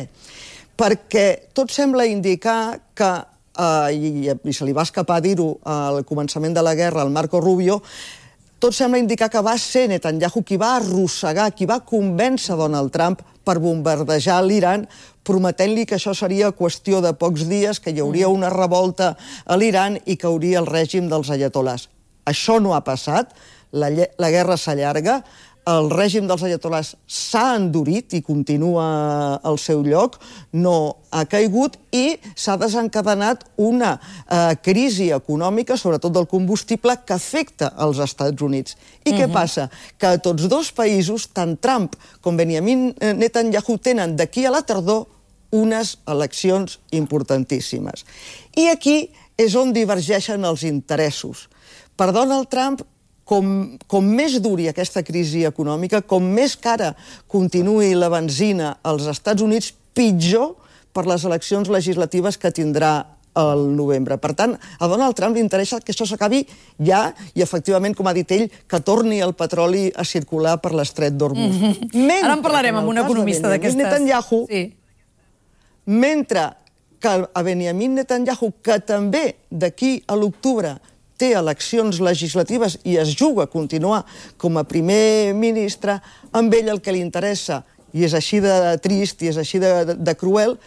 Perquè tot sembla indicar que, eh, i, i se li va escapar dir-ho al començament de la guerra al Marco Rubio, tot sembla indicar que va ser Netanyahu qui va arrossegar, qui va convèncer Donald Trump per bombardejar l'Iran, prometent-li que això seria qüestió de pocs dies, que hi hauria una revolta a l'Iran i que hauria el règim dels ayatolars. Això no ha passat, la, la guerra s'allarga, el règim dels ayatolars s'ha endurit i continua al seu lloc, no ha caigut i s'ha desencadenat una eh, crisi econòmica, sobretot del combustible, que afecta els Estats Units. I uh-huh. què passa? Que a tots dos països, tant Trump com Benjamin Netanyahu, tenen d'aquí a la tardor unes eleccions importantíssimes. I aquí és on divergeixen els interessos. Per Donald Trump, Com, com més duri aquesta crisi econòmica, com més cara continuï la benzina als Estats Units, pitjor per les eleccions legislatives que tindrà el novembre. Per tant, a Donald Trump li interessa que això s'acabi ja i, efectivament, com ha dit ell, que torni el petroli a circular per l'estret d'Hormuz.
Mm-hmm. Ara en parlarem amb un economista d'aquestes.
Netanyahu,
sí.
Mentre que a Benjamin Netanyahu, que també d'aquí a l'octubre té eleccions legislatives i es juga a continuar com a primer ministre, amb ell el que li interessa, i és així de trist i és així de, de cruel,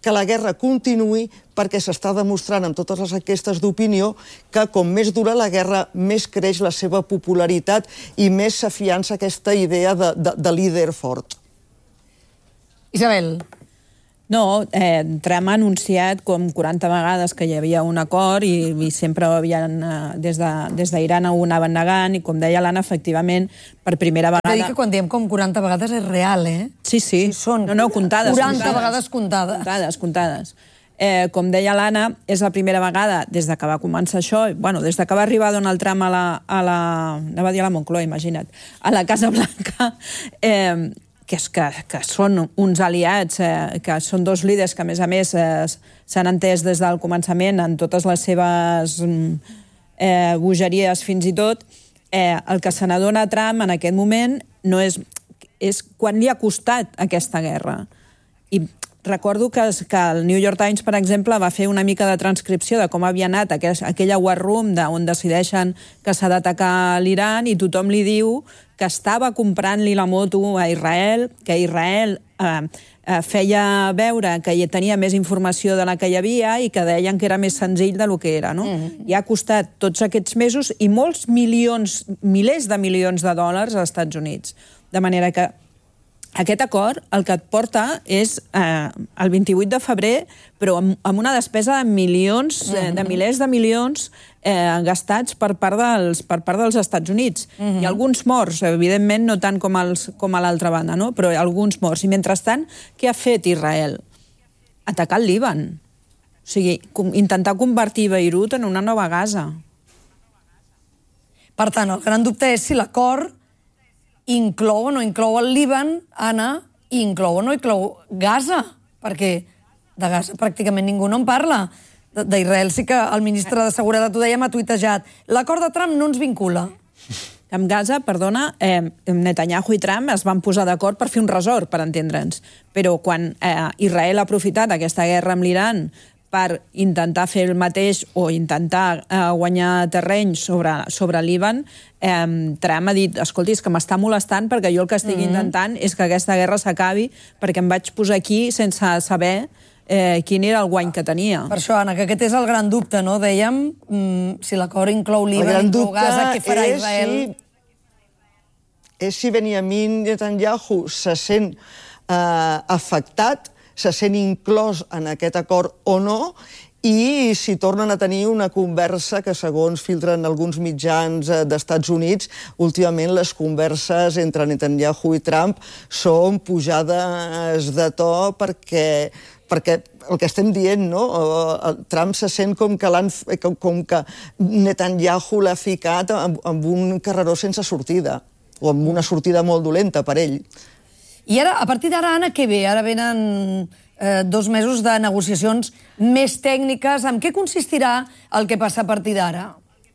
que la guerra continuï, perquè s'està demostrant amb totes les enquestes d'opinió que com més dura la guerra, més creix la seva popularitat i més s'afiança aquesta idea de, de, de líder fort.
Isabel.
No, eh, Trump ha anunciat com quaranta vegades que hi havia un acord i, i sempre havien, eh, des d'Iran de, ho anaven negant i, com deia l'Anna, efectivament, per primera vegada...
És a dir que quan diem com quaranta vegades és real, eh?
Sí, sí.
sí són
no, no, comptades.
quaranta
comptades,
vegades comptades.
Comptades, comptades. Eh, com deia l'Anna, és la primera vegada des de que va començar això, bueno, des de que va arribar Donald Trump a la... A la anava a dir a la Moncloa, imagina't, a la Casa Blanca, eh, que, és que, que són uns aliats, eh, que són dos líders que, a més a més, eh, s'han entès des del començament en totes les seves eh, bogeries fins i tot. Eh, el que se n'adona Trump en aquest moment no és, és quan li ha costat aquesta guerra. I recordo que, que el New York Times, per exemple, va fer una mica de transcripció de com havia anat aquell, aquella war room on decideixen que s'ha d'atacar l'Iran i tothom li diu que estava comprant-li la moto a Israel, que Israel eh, eh, feia veure que hi tenia més informació de la que hi havia i que deien que era més senzill del que era, no? Mm-hmm. I ha costat tots aquests mesos i molts milions, milers de milions de dòlars als Estats Units. De manera que aquest acord el que et porta és eh, el vint-i-vuit de febrer, però amb, amb una despesa de milions, eh, de milers de milions eh, gastats per part dels, per part dels Estats Units. Mm-hmm. Hi ha alguns morts, evidentment, no tant com, els, com a l'altra banda, no? Però alguns morts. I mentrestant, què ha fet Israel? Atacar el Líban. O sigui, com, intentar convertir Beirut en una nova Gaza.
Per tant, el gran dubte és si l'acord inclou o no inclou el Líban, Anna, i inclou o no inclou Gaza, perquè de Gaza pràcticament ningú no en parla. D'Israel sí que el ministre de Seguretat, ho dèiem, ha tuitejat. L'acord de Trump no ens vincula.
Amb Gaza, perdona, eh, Netanyahu i Trump es van posar d'acord per fer un resort, per entendre'ns. Però quan eh, Israel ha aprofitat aquesta guerra amb l'Iran per intentar fer el mateix o intentar eh, guanyar terreny sobre, sobre l'Iban, eh, Trump ha dit, escolti, és que m'està molestant perquè jo el que estic mm-hmm. intentant és que aquesta guerra s'acabi perquè em vaig posar aquí sense saber eh, quin era el guany que tenia.
Per això, Anna, que aquest és el gran dubte, no? Dèiem, mm, si l'acord inclou l'Iban, inclou Gaza, què farà Israel?
Si, és si Benjamin Netanyahu se sent eh, afectat, se sent inclòs en aquest acord o no, i si tornen a tenir una conversa que, segons filtren alguns mitjans d'Estats Units, últimament les converses entre Netanyahu i Trump són pujades de to perquè, perquè el que estem dient, no? Trump se sent com que, com que Netanyahu l'ha ficat amb un carreró sense sortida, o amb una sortida molt dolenta per ell.
I ara, a partir d'ara, Anna, què ve? Ara venen eh, dos mesos de negociacions més tècniques. En què consistirà el que passa a partir d'ara?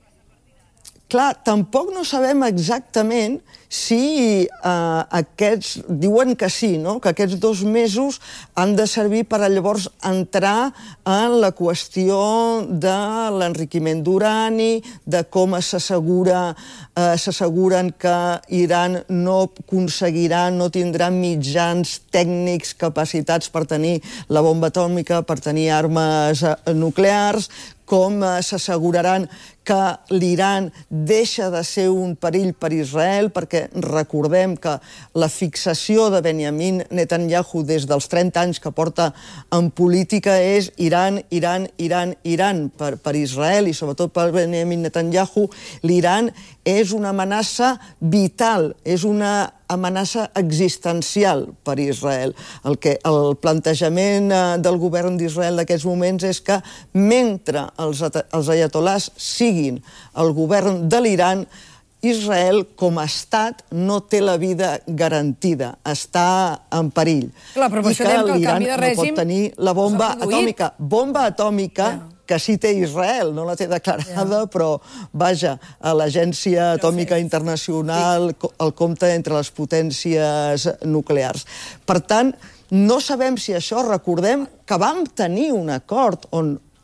Clar, tampoc no sabem exactament si eh, aquests... Diuen que sí, no? Que aquests dos mesos han de servir per a llavors entrar en la qüestió de l'enriquiment d'urani, de com s'assegura, eh, s'asseguren que Iran no aconseguirà, no tindrà mitjans tècnics, capacitats per tenir la bomba atòmica, per tenir armes nuclears, com s'asseguraran que l'Iran deixa de ser un perill per Israel, perquè recordem que la fixació de Benjamin Netanyahu des dels trenta anys que porta en política és Iran, Iran, Iran, Iran. Per, per Israel i sobretot per Benjamin Netanyahu, l'Iran és una amenaça vital, és una amenaça existencial per Israel. El, que, el plantejament del govern d'Israel d'aquests moments és que mentre els, els ayatolars siguin el govern de l'Iran, Israel, com a estat, no té la vida garantida, està en perill.
Clar, però
I que l'Iran no pot tenir la bomba atòmica. Bomba atòmica que sí té Israel, no la té declarada, però, vaja, a l'Agència Atòmica Internacional el compta entre les potències nuclears. Per tant, no sabem si això, recordem que vam tenir un acord on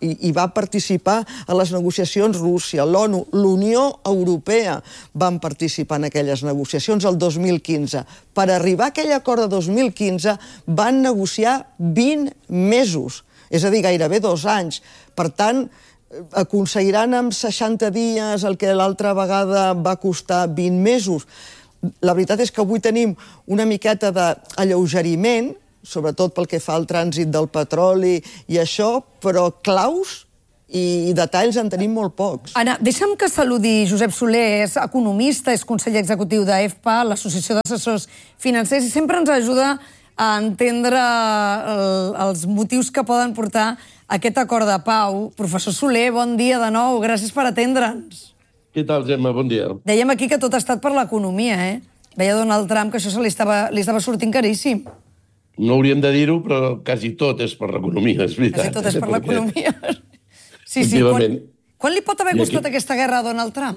i va participar a les negociacions Rússia, l'ONU, l'Unió Europea van participar en aquelles negociacions el dos mil quinze. Per arribar a aquell acord de dos mil quinze van negociar vint mesos, és a dir, gairebé dos anys. Per tant, aconseguiran en seixanta dies el que l'altra vegada va costar vint mesos. La veritat és que avui tenim una miqueta d'alleugeriment, sobretot pel que fa al trànsit del petroli i això, però claus i detalls en tenim molt pocs.
Anna, deixa'm que saludi Josep Soler, és economista, és conseller executiu d'A F P A, l'Associació d'Assessors Financers, i sempre ens ajuda a entendre els motius que poden portar aquest acord de pau. Professor Soler, bon dia de nou, gràcies per atendre'ns.
Què tal, Gemma? Bon dia.
Dèiem aquí que tot ha estat per l'economia, eh? Veia Donald Trump que això se li estava, li estava sortint caríssim.
No hauríem de dir-ho, però quasi tot és per l'economia, és veritat.
Quasi tot és per l'economia. Sí, sí. Quan, quan li pot haver costat aquesta guerra a Donald Trump?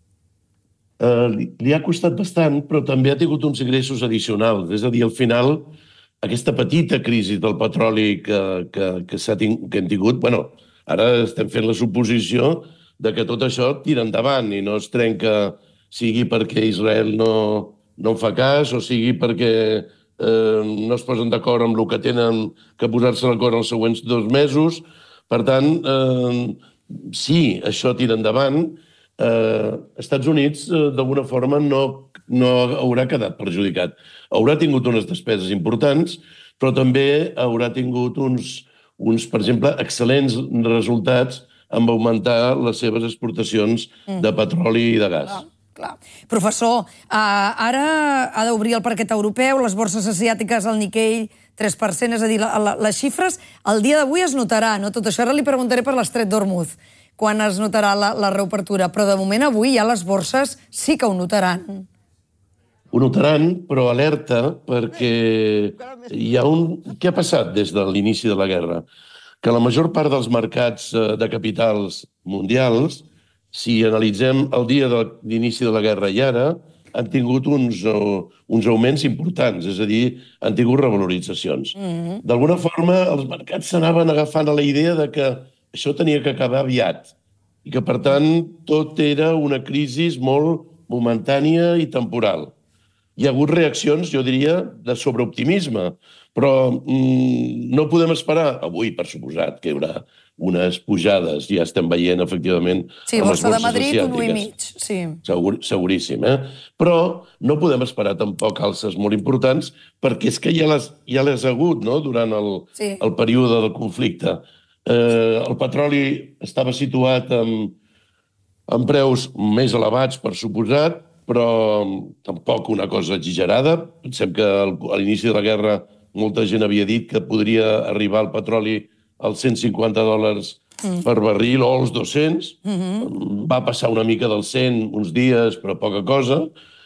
Uh, li, li ha costat bastant, però també ha tingut uns ingressos addicionals. És a dir, al final, aquesta petita crisi del petroli que, que, que, ting, que hem tingut, bueno, ara estem fent la suposició de que tot això tira endavant i no es trenca, sigui perquè Israel no, no en fa cas o sigui perquè eh, no es posen d'acord amb el que tenen que posar-se d'acord els següents dos mesos. Per tant, eh, sí, això tira endavant. Eh, Estats Units, eh, d'alguna forma, no, no haurà quedat perjudicat. Haurà tingut unes despeses importants, però també haurà tingut uns, uns per exemple, excel·lents resultats amb augmentar les seves exportacions de petroli i de gas.
Clar, clar. Professor, uh, ara ha d'obrir el parquet europeu, les borses asiàtiques, el Nikkei, tres per cent, és a dir, la, la, les xifres, el dia d'avui es notarà, no? Tot això ara li preguntaré per l'Estret d'Hormuz, quan es notarà la, la reobertura, però de moment avui ja les borses sí que ho notaran.
Ho notaran, però alerta, perquè hi ha un... Què ha passat des de l'inici de la guerra? Que la major part dels mercats de capitals mundials, si analitzem el dia d'inici de la guerra i ara, han tingut uns, uns augments importants, és a dir, han tingut revaloritzacions. Mm-hmm. D'alguna forma, els mercats s'anaven agafant a la idea de que això tenia que acabar aviat i que, per tant, tot era una crisi molt momentània i temporal. Hi ha hagut reaccions, jo diria, de sobreoptimisme, però mm, no podem esperar, avui, per suposat, que hi haurà unes pujades, ja estem veient, efectivament,
sí, amb les borses asiàtiques. Sí, borsa de Madrid, un u i mig, sí.
Segur, seguríssim, eh? Però no podem esperar tampoc alces molt importants, perquè és que ja les, ja les ha hagut, no?, durant el, sí. el període del conflicte. Eh, el petroli estava situat en, en preus més elevats, per suposat, però tampoc una cosa exagerada. Pensem que a l'inici de la guerra molta gent havia dit que podria arribar el petroli als cent cinquanta dòlars mm. per barril o als dos-cents. Mm-hmm. Va passar una mica dels cent uns dies, però poca cosa,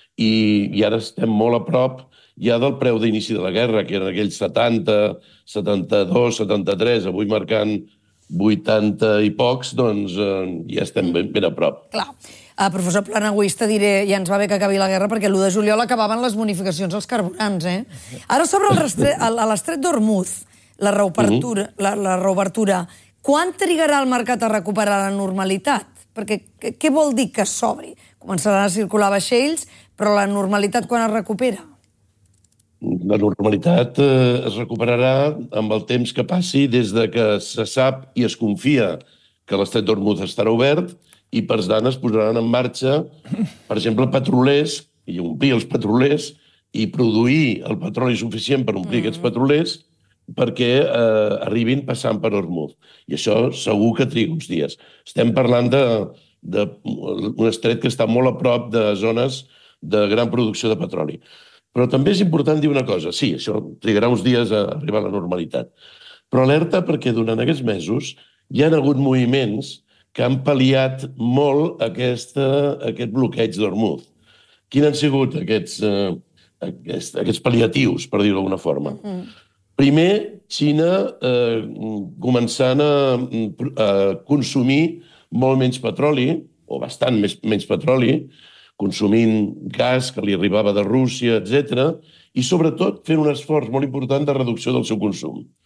i, i ara estem molt a prop ja del preu d'inici de la guerra, que eren aquells setanta, setanta-dos, setanta-tres, avui marcant vuitanta i pocs, doncs eh, ja estem ben, ben a prop.
Clar. Uh, professor Planagüista, diré, ja ens va bé que acabi la guerra, perquè l'u de juliol acabaven les bonificacions als carburants, eh? Ara, sobre l'Estret d'Hormuz, la reobertura, la, la reobertura, quan trigarà el mercat a recuperar la normalitat? Perquè què vol dir que s'obri? Començaran a circular vaixells, però la normalitat quan es recupera?
La normalitat eh, es recuperarà amb el temps que passi des de que se sap i es confia que l'Estret d'Hormuz estarà obert i per tant es posaran en marxa, per exemple, petrolers, i omplir els petrolers i produir el petroli suficient per omplir mm. aquests petrolers perquè eh, arribin passant per Hormuz. I això segur que triga uns dies. Estem parlant d'un estret que està molt a prop de zones de gran producció de petroli. Però també és important dir una cosa. Sí, això trigarà uns dies a arribar a la normalitat. Però alerta perquè durant aquests mesos hi ha hagut moviments que han pal·liat molt aquesta, aquest bloqueig d'Hormuz. Quins han sigut aquests, eh, aquests, aquests pal·liatius, per dir-ho d'alguna forma? Mm. Primer, Xina eh, començant a, a consumir molt menys petroli, o bastant més, menys petroli, consumint gas que li arribava de Rússia, etcètera, i sobretot fent un esforç molt important de reducció del seu consum.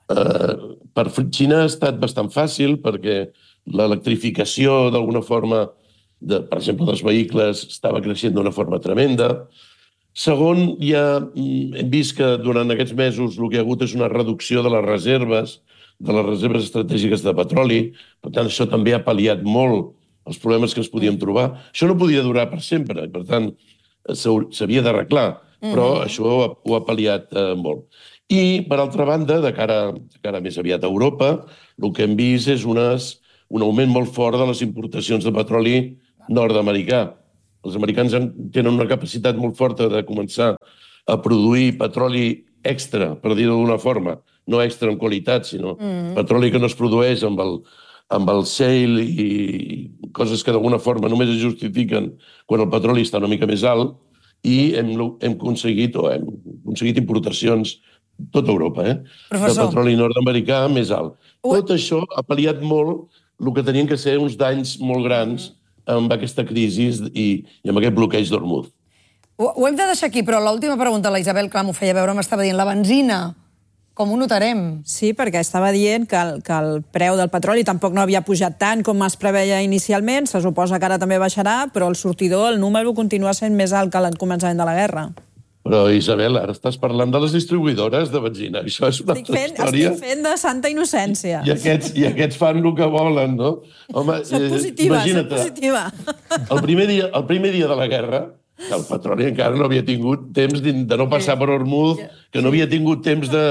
Per Xina ha estat bastant fàcil perquè l'electrificació, d'alguna forma, per exemple, dels vehicles, estava creixent d'una forma tremenda. Segon, ja hem vist que durant aquests mesos el que hi ha hagut és una reducció de les reserves, de les reserves estratègiques de petroli. Per tant, això també ha pal·liat molt els problemes que ens podíem trobar. Això no podia durar per sempre, per tant, s'havia d'arreglar, però això ho ha pal·liat molt. I, per altra banda, de cara més aviat a Europa, el que hem vist és un augment molt fort de les importacions de petroli nord-americà. Els americans tenen una capacitat molt forta de començar a produir petroli extra, per dir-ho d'una forma, no extra en qualitat, sinó petroli que no es produeix amb el shale i coses que d'alguna forma només es justifiquen quan el petroli està una mica més alt, i hem aconseguit importacions tota Europa, eh? De petroli nord-americà més alt. Tot això ha pal·liat molt el que tenien que ser uns danys molt grans amb aquesta crisi i amb aquest bloqueig d'Hormuz.
Ho hem de deixar aquí, però l'última pregunta, la Isabel, clar, m'ho feia veure, m'estava dient, la benzina, com ho notarem?
Sí, perquè estava dient que el preu del petroli tampoc no havia pujat tant com es preveia inicialment, se suposa que ara també baixarà, però el sortidor, el número, continua sent més alt que al començament de la guerra. Però,
Isabel, ara estàs parlant de les distribuïdores de benzina. Això és una altra història.
Estic fent de santa innocència.
I aquests fan el que volen, no?
Soc positiva, soc positiva.
El primer dia de la guerra, que el petroli encara no havia tingut temps de no passar per Hormuz, que no havia tingut temps de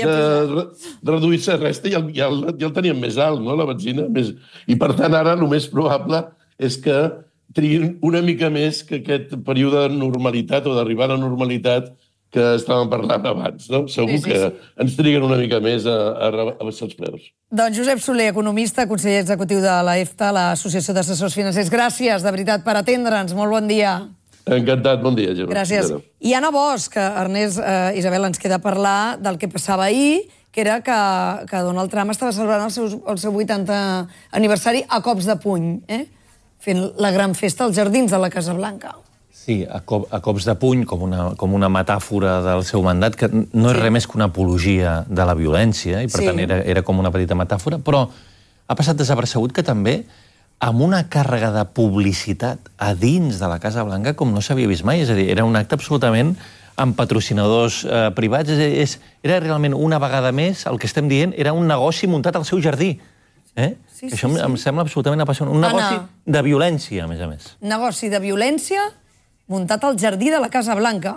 reduir-se res, ja el teníem més alt, no, la benzina. I, per tant, ara el més probable és que triguin una mica més que aquest període de normalitat o d'arribar a la normalitat que estàvem parlant abans, no? Segur que ens triguen una mica més a baixar els preus.
Doncs Josep Soler, economista, conseller executiu de l'A E F T A, l'Associació d'Assessors Financers. Gràcies, de veritat, per atendre'ns. Molt bon dia.
Encantat, bon dia, Gemma.
Gràcies. I Anna Bosch, que Ernest, Isabel, ens queda a parlar del que passava ahir, que era que Donald Trump estava celebrant el seu vuitantè aniversari a cops de puny, eh? Fent la gran festa als jardins de la Casa Blanca.
Sí, a cops de puny, com una metàfora del seu mandat, que no és res més que una apologia de la violència, i per tant era com una petita metàfora, però ha passat desapercebut que també amb una càrrega de publicitat a dins de la Casa Blanca com no s'havia vist mai. És a dir, era un acte absolutament amb patrocinadors privats. Era realment, una vegada més, el que estem dient, era un negoci muntat al seu jardí. Això em sembla absolutament apassionant. Un negoci de violència, a més a més.
Negoci de violència muntat al jardí de la Casa Blanca.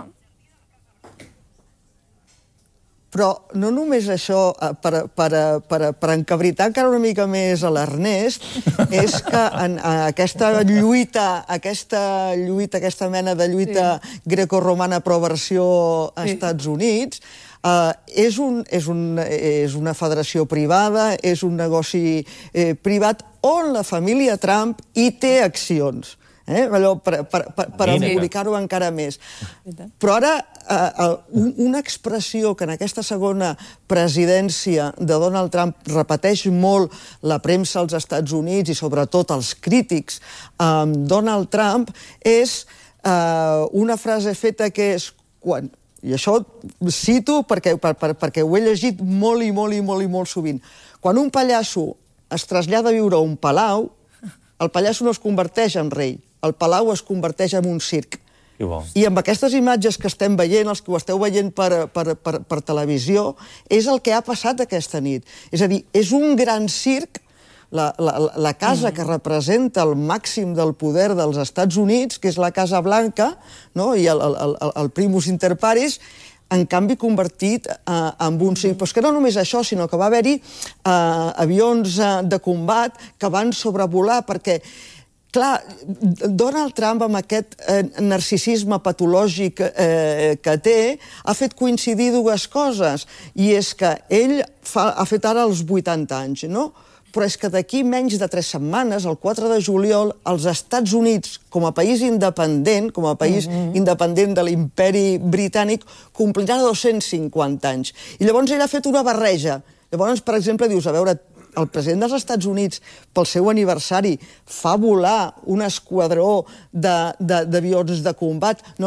Però no només això, per encabritar encara una mica més a l'Ernest, és que en aquesta lluita, aquesta lluita, aquesta mena de lluita grecorromana pro versió als Estats Units, és una federació privada, és un negoci privat on la família Trump hi té accions. Per embolicar-ho encara més. Però ara, una expressió que en aquesta segona presidència de Donald Trump repeteix molt la premsa als Estats Units i sobretot els crítics amb Donald Trump és una frase feta que és quan, i això cito perquè ho he llegit molt i molt i molt i molt sovint, quan un pallasso es trasllada a viure a un palau, el pallasso no es converteix en rei, el palau es converteix en un circ. I amb aquestes imatges que estem veient, els que ho esteu veient per televisió, és el que ha passat aquesta nit. És a dir, és un gran circ, la casa que representa el màxim del poder dels Estats Units, que és la Casa Blanca, i el primus inter pares, en canvi convertit en un circ. Però és que no només això, sinó que va haver-hi avions de combat que van sobrevolar, perquè clar, Donald Trump, amb aquest narcisisme patològic que té, ha fet coincidir dues coses. I és que ell ha fet ara els vuitanta anys, no? Però és que d'aquí menys de tres setmanes, el quatre de juliol, els Estats Units, com a país independent, com a país independent de l'imperi britànic, complirà dos-cents cinquanta anys. I llavors ell ha fet una barreja. Llavors, per exemple, dius, a veure, el president dels Estats Units, pel seu aniversari, fa volar un esquadró d'avions de combat. No, no,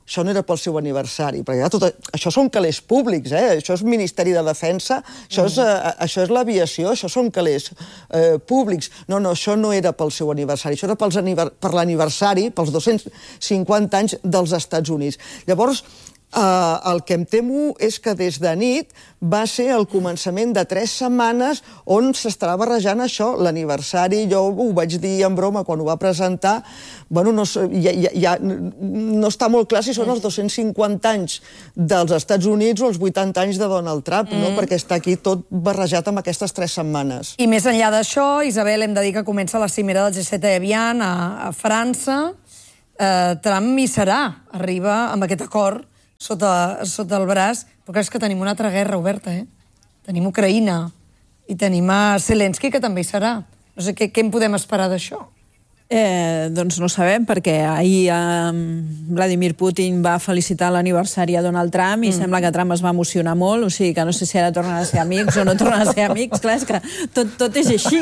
això no era pel seu aniversari, perquè ja tot, això són calés públics, eh? Això és Ministeri de Defensa, això és, eh, això és l'aviació, això són calés eh, públics. No, no, això no era pel seu aniversari, això era pels aniver per l'aniversari, pels dos-cents cinquanta anys dels Estats Units. Llavors, Uh, el que em temo és que des de nit va ser el començament de tres setmanes on s'estarà barrejant això, l'aniversari. Jo ho vaig dir en broma quan ho va presentar, bueno, no, ja, ja, ja, no està molt clar si són els dos-cents cinquanta anys dels Estats Units o els vuitanta anys de Donald Trump, mm. no? Perquè està aquí tot barrejat amb aquestes tres setmanes.
I més enllà d'això, Isabel, hem de dir que comença la cimera del G set a Evian a, a França. Uh, Trump hi serà, arriba amb aquest acord Sota, sota el braç, però és que tenim una altra guerra oberta, eh? Tenim Ucraïna i tenim a Zelensky, que també hi serà. No sé què, què en podem esperar d'això?
Eh, doncs no sabem, perquè ahir eh, Vladimir Putin va felicitar l'aniversari a Donald Trump i mm. sembla que Trump es va emocionar molt, o sigui que no sé si ara tornen a ser amics o no tornen a ser amics. Clar, és que tot, tot és així.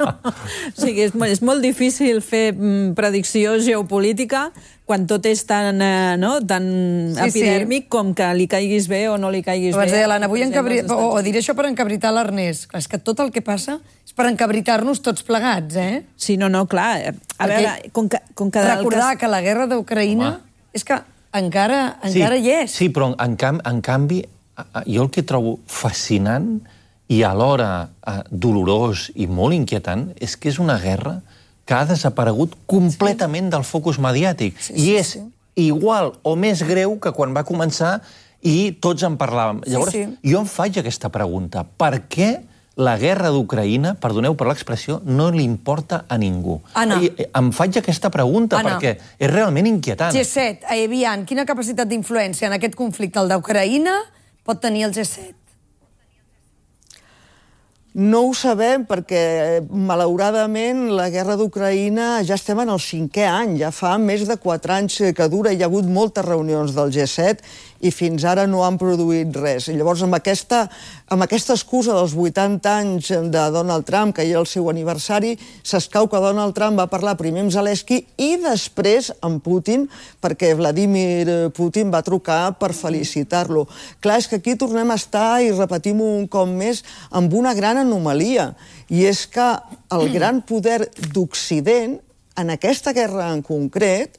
O sigui, és, és molt difícil fer mm, predicció geopolítica quan tot és tan, eh, no, tan sí, epidèrmic sí. com que li caiguis bé o no li caiguis bé.
Dir, l'Anna, vull encabri... o, o diré això per encabritar l'Ernest. És que tot el que passa és per encabritar-nos tots plegats, eh?
Sí, no, no, clar. A veure, com que, com que
recordar que la guerra d'Ucraïna és que encara, encara
sí,
hi és.
Sí, però en, canvi, en canvi, jo el que trobo fascinant i alhora eh, dolorós i molt inquietant és que és una guerra que ha desaparegut completament sí. del focus mediàtic. Sí, sí, I és sí. igual o més greu que quan va començar i tots en parlàvem. Llavors, sí, sí. jo em faig aquesta pregunta. Per què la guerra d'Ucraïna, perdoneu per l'expressió, no li importa a ningú?
Anna.
I em faig aquesta pregunta Anna. perquè és realment inquietant.
G set, a Evian, quina capacitat d'influència en aquest conflicte, el d'Ucraïna, pot tenir el G set?
No ho sabem perquè, malauradament, la guerra d'Ucraïna ja estem en el cinquè any, ja fa més de quatre anys que dura, hi ha hagut moltes reunions del G set i fins ara no han produït res. I llavors, amb aquesta, amb aquesta excusa dels vuitanta anys de Donald Trump, que hi ha el seu aniversari, s'escau que Donald Trump va parlar primer amb Zelensky i després amb Putin, perquè Vladimir Putin va trucar per felicitar-lo. Clar, és que aquí tornem a estar, i repetim un cop més, amb una gran anomalia, i és que el gran poder d'Occident, en aquesta guerra en concret,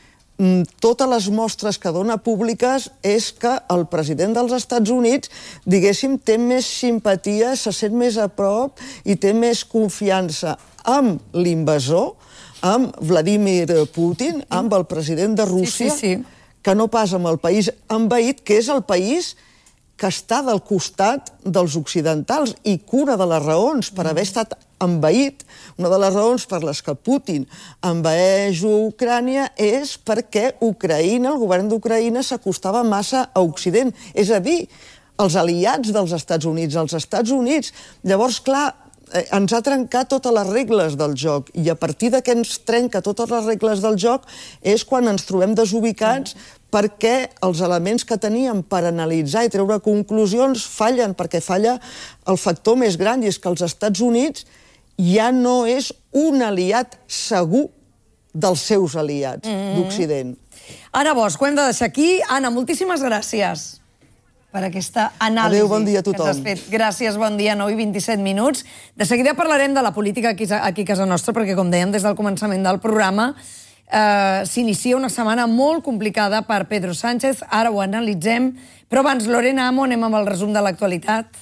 totes les mostres que dona públiques és que el president dels Estats Units, diguéssim, té més simpatia, se sent més a prop i té més confiança amb l'invasor, amb Vladimir Putin, amb el president de Rússia, sí, sí, sí. que no pas amb el país envaït, que és el país que està del costat dels occidentals i que una de les raons per haver estat envaït, una de les raons per les que Putin envaeix Ucrània és perquè Ucraïna, el govern d'Ucraïna, s'acostava massa a Occident. És a dir, els aliats dels Estats Units, els Estats Units. Llavors, clar, ens ha trencat totes les regles del joc i a partir de que ens trenca totes les regles del joc és quan ens trobem desubicats perquè els elements que teníem per analitzar i treure conclusions fallen, perquè falla el factor més gran, i és que els Estats Units ja no és un aliat segur dels seus aliats d'Occident.
Anna Bosch, ho hem de deixar aquí. Anna, moltíssimes gràcies per aquesta anàlisi.
Adéu, bon dia a tothom.
Que ens has fet. Gràcies, bon dia, nou i vint-i-set minuts. De seguida parlarem de la política aquí, aquí a casa nostra, perquè, com dèiem des del començament del programa, eh, s'inicia una setmana molt complicada per Pedro Sánchez. Ara ho analitzem. Però abans, Lorena Amo, anem amb el resum de l'actualitat.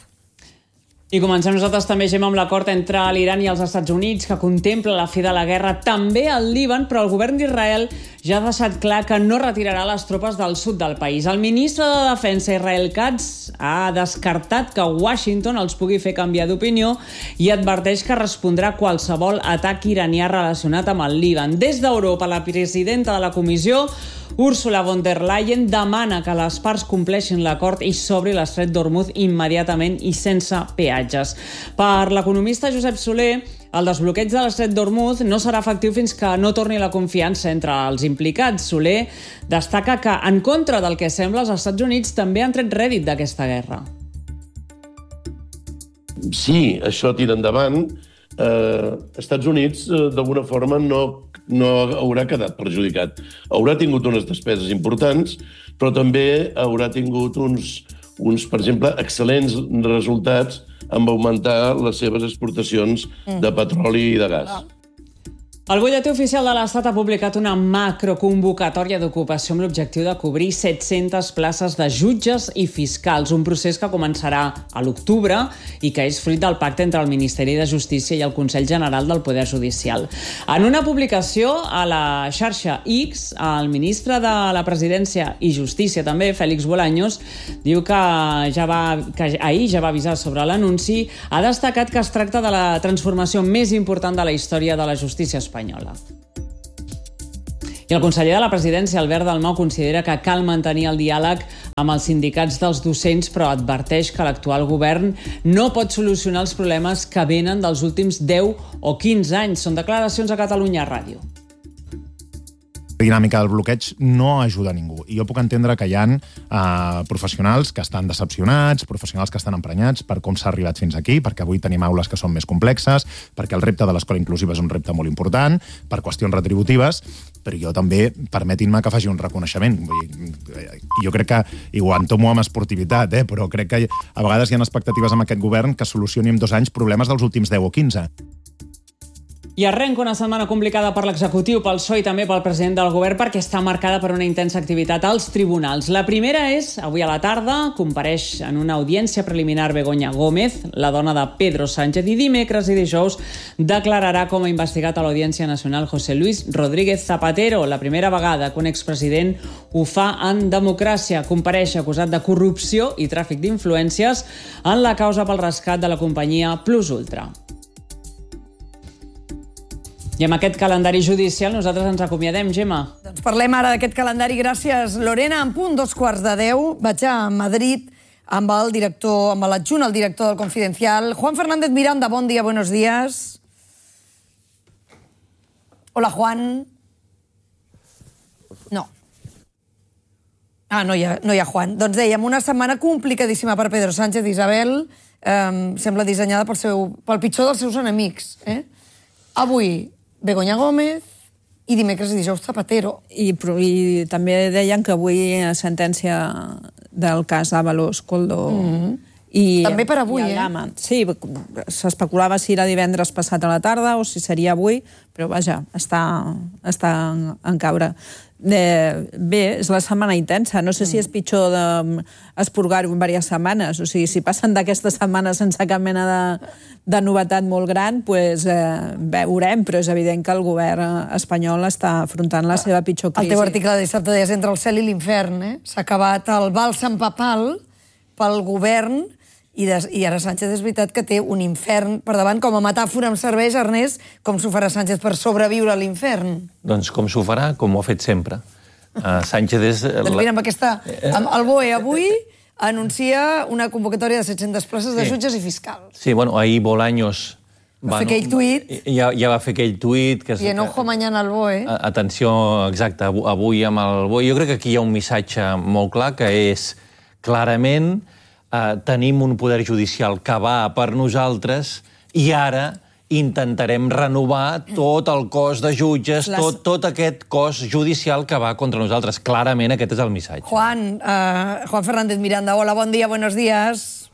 I comencem nosaltres també, Gemma, amb l'acord entre l'Iran i els Estats Units, que contempla la fi de la guerra també al Líban, però el govern d'Israel ja ha deixat clar que no retirarà les tropes del sud del país. El ministre de Defensa, Israel Katz, ha descartat que Washington els pugui fer canviar d'opinió i adverteix que respondrà a qualsevol atac iranià relacionat amb el Líban. Des d'Europa, la presidenta de la comissió, Ursula von der Leyen, demana que les parts compleixin l'acord i s'obri l'estret d'Hormuz immediatament i sense peatges. Per l'economista Josep Soler, el desbloqueig de l'estret d'Hormuz no serà efectiu fins que no torni la confiança entre els implicats. Soler destaca que, en contra del que sembla, els Estats Units també han tret rèdit d'aquesta guerra.
Sí, això tira endavant. Eh, Estats Units, eh, d'alguna forma, no no haurà quedat perjudicat. Haurà tingut unes despeses importants, però també haurà tingut uns, uns per exemple, excel·lents resultats amb augmentar les seves exportacions de petroli i de gas.
El butlletí oficial de l'Estat ha publicat una macroconvocatòria d'ocupació amb l'objectiu de cobrir set-centes places de jutges i fiscals, un procés que començarà a l'octubre i que és fruit del pacte entre el Ministeri de Justícia i el Consell General del Poder Judicial. En una publicació a la xarxa X, el ministre de la Presidència i Justícia, també, Félix Bolaños, diu que, ja va, que ahir ja va avisar sobre l'anunci, ha destacat que es tracta de la transformació més important de la història de la justícia espanyola. espanyola. I el conseller de la Presidència, Albert Dalmau, considera que cal mantenir el diàleg amb els sindicats dels docents, però adverteix que l'actual govern no pot solucionar els problemes que venen dels últims deu o quinze anys. Són declaracions a Catalunya Ràdio.
La dinàmica del bloqueig no ajuda a ningú. I jo puc entendre que hi ha eh, professionals que estan decepcionats, professionals que estan emprenyats per com s'ha arribat fins aquí, perquè avui tenim aules que són més complexes, perquè el repte de l'escola inclusiva és un repte molt important, per qüestions retributives, però jo també, permetin-me que faci un reconeixement. Jo crec que, i ho entomo amb esportivitat, eh, però crec que a vegades hi ha expectatives amb aquest govern que solucioni en dos anys problemes dels últims deu o quinze.
I arrenca una setmana complicada per l'executiu, pel P S O E i també pel president del govern, perquè està marcada per una intensa activitat als tribunals. La primera és, avui a la tarda, compareix en una audiència preliminar Begoña Gómez, la dona de Pedro Sánchez, i dimecres i dijous declararà com a investigat a l'Audiència Nacional José Luis Rodríguez Zapatero, la primera vegada que un expresident ho fa en democràcia. Compareix acusat de corrupció i tràfic d'influències en la causa pel rescat de la companyia Plus Ultra. I amb aquest calendari judicial nosaltres ens acomiadem, Gemma.
Doncs parlem ara d'aquest calendari. Gràcies, Lorena. En punt, dos quarts de deu, vaig a Madrid amb el director, amb l'adjunt, el director del Confidencial, Juan Fernández Miranda. Bon dia, buenos días. Hola, Juan. No. Ah, no hi ha, no hi ha Juan. Doncs dèiem, una setmana complicadíssima per Pedro Sánchez i Isabel. Eh, sembla dissenyada pel, seu, pel pitjor dels seus enemics. Eh? Avui, Begoña Gómez, i dimecres i dijous Zapatero.
I, i també deien que avui sentència del cas Ábalos, Koldo... Mm-hmm. I,
també per avui, eh?
Sí, s'especulava si era divendres passat a la tarda o si seria avui, però vaja, està, està en, en caure. Eh, bé, és la setmana intensa. No sé si és pitjor d'esporgar-ho en diverses setmanes. O sigui, si passen d'aquesta setmana sense cap mena de, de novetat molt gran, pues, eh, veurem, però és evident que el govern espanyol està afrontant la seva pitjor crisi.
El teu article de dissabte deies entre el cel i l'infern, eh? S'ha acabat el bàlsam papal pel govern i, des, i ara Sánchez és veritat que té un infern per davant. Com a metàfora em serveix, Ernest, com s'ho farà Sánchez per sobreviure a l'infern?
Doncs com s'ho farà, com ho ha fet sempre. Uh, Sánchez és...
Doncs mira, amb aquesta... Amb el B O E avui anuncia una convocatòria de set-centes places de sí. jutges i fiscals.
Sí, bueno, ahir Bolaños...
Va fer aquell tuit.
Ja, ja va fer aquell tuit. Que
I enojo que, mañana al B O E.
Atenció, exacte, avui amb el B O E. Jo crec que aquí hi ha un missatge molt clar, que és clarament eh, tenim un poder judicial que va per nosaltres i ara intentarem renovar tot el cos de jutges, Les... tot, tot aquest cos judicial que va contra nosaltres. Clarament aquest és el missatge.
Juan, uh, Juan Fernández Miranda, hola, bon dia, buenos días.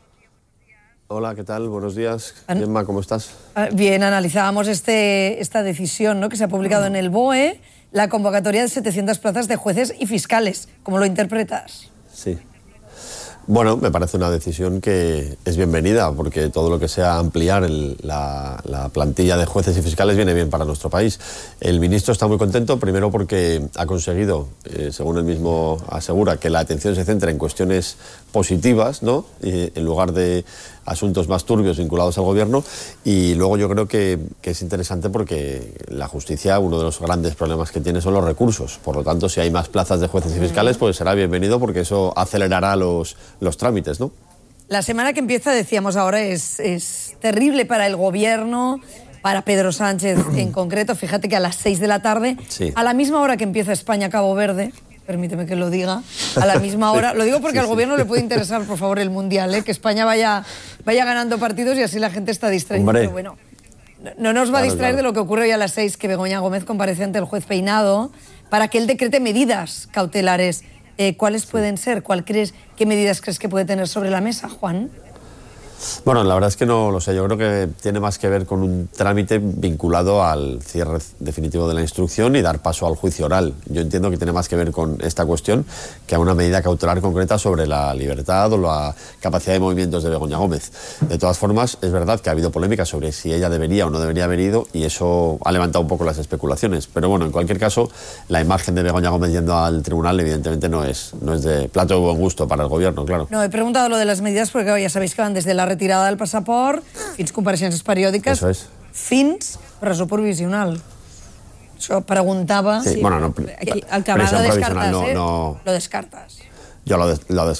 Hola, ¿qué tal? Buenos días. Gemma, ¿cómo estás?
Bien, analizábamos este, esta decisión, ¿no?, que se ha publicado en el B O E, la convocatoria de setecientas plazas de jueces y fiscales. ¿Cómo lo interpretas?
Sí. Bueno, me parece una decisión que es bienvenida, porque todo lo que sea ampliar el, la, la plantilla de jueces y fiscales viene bien para nuestro país. El ministro está muy contento, primero porque ha conseguido, eh, según él mismo asegura, que la atención se centre en cuestiones positivas, ¿no?, y, en lugar de asuntos más turbios vinculados al gobierno. Y luego yo creo que, que es interesante porque la justicia, uno de los grandes problemas que tiene son los recursos. Por lo tanto, si hay más plazas de jueces y fiscales, pues será bienvenido porque eso acelerará los, los trámites, ¿no?
La semana que empieza, decíamos ahora, es, es terrible para el gobierno, para Pedro Sánchez en concreto. Fíjate que a las seis de la tarde, sí. a la misma hora que empieza España-Cabo Verde, permíteme que lo diga, a la misma hora. Lo digo porque sí, al gobierno sí. le puede interesar, por favor, el Mundial, ¿eh? Que España vaya, vaya ganando partidos y así la gente está distraída.
Hombre,
pero bueno, No nos va a distraer de lo que ocurre hoy a las seis, que Begoña Gómez comparece ante el juez Peinado para que él decrete medidas cautelares. Eh, ¿Cuáles pueden ser? ¿Cuál crees, qué medidas crees que puede tener sobre la mesa, Juan?
Bueno, la verdad es que no lo sé. Yo creo que tiene más que ver con un trámite vinculado al cierre definitivo de la instrucción y dar paso al juicio oral. Yo entiendo que tiene más que ver con esta cuestión que a una medida cautelar concreta sobre la libertad o la capacidad de movimientos de Begoña Gómez. De todas formas, es verdad que ha habido polémica sobre si ella debería o no debería haber ido y eso ha levantado un poco las especulaciones. Pero bueno, en cualquier caso, la imagen de Begoña Gómez yendo al tribunal evidentemente no es, no es de plato de buen gusto para el gobierno, claro.
No, he preguntado lo de las medidas porque ya sabéis que van desde la retirada del passaport fins compareixences periòdiques,
Eso es.
fins presó provisional. Això preguntava...
Sí, bueno, no,
Aquí, el que
prisión
lo descartas,
provisional no,
¿eh?
no...
Lo descartas.
Yo lo, des, lo descarto.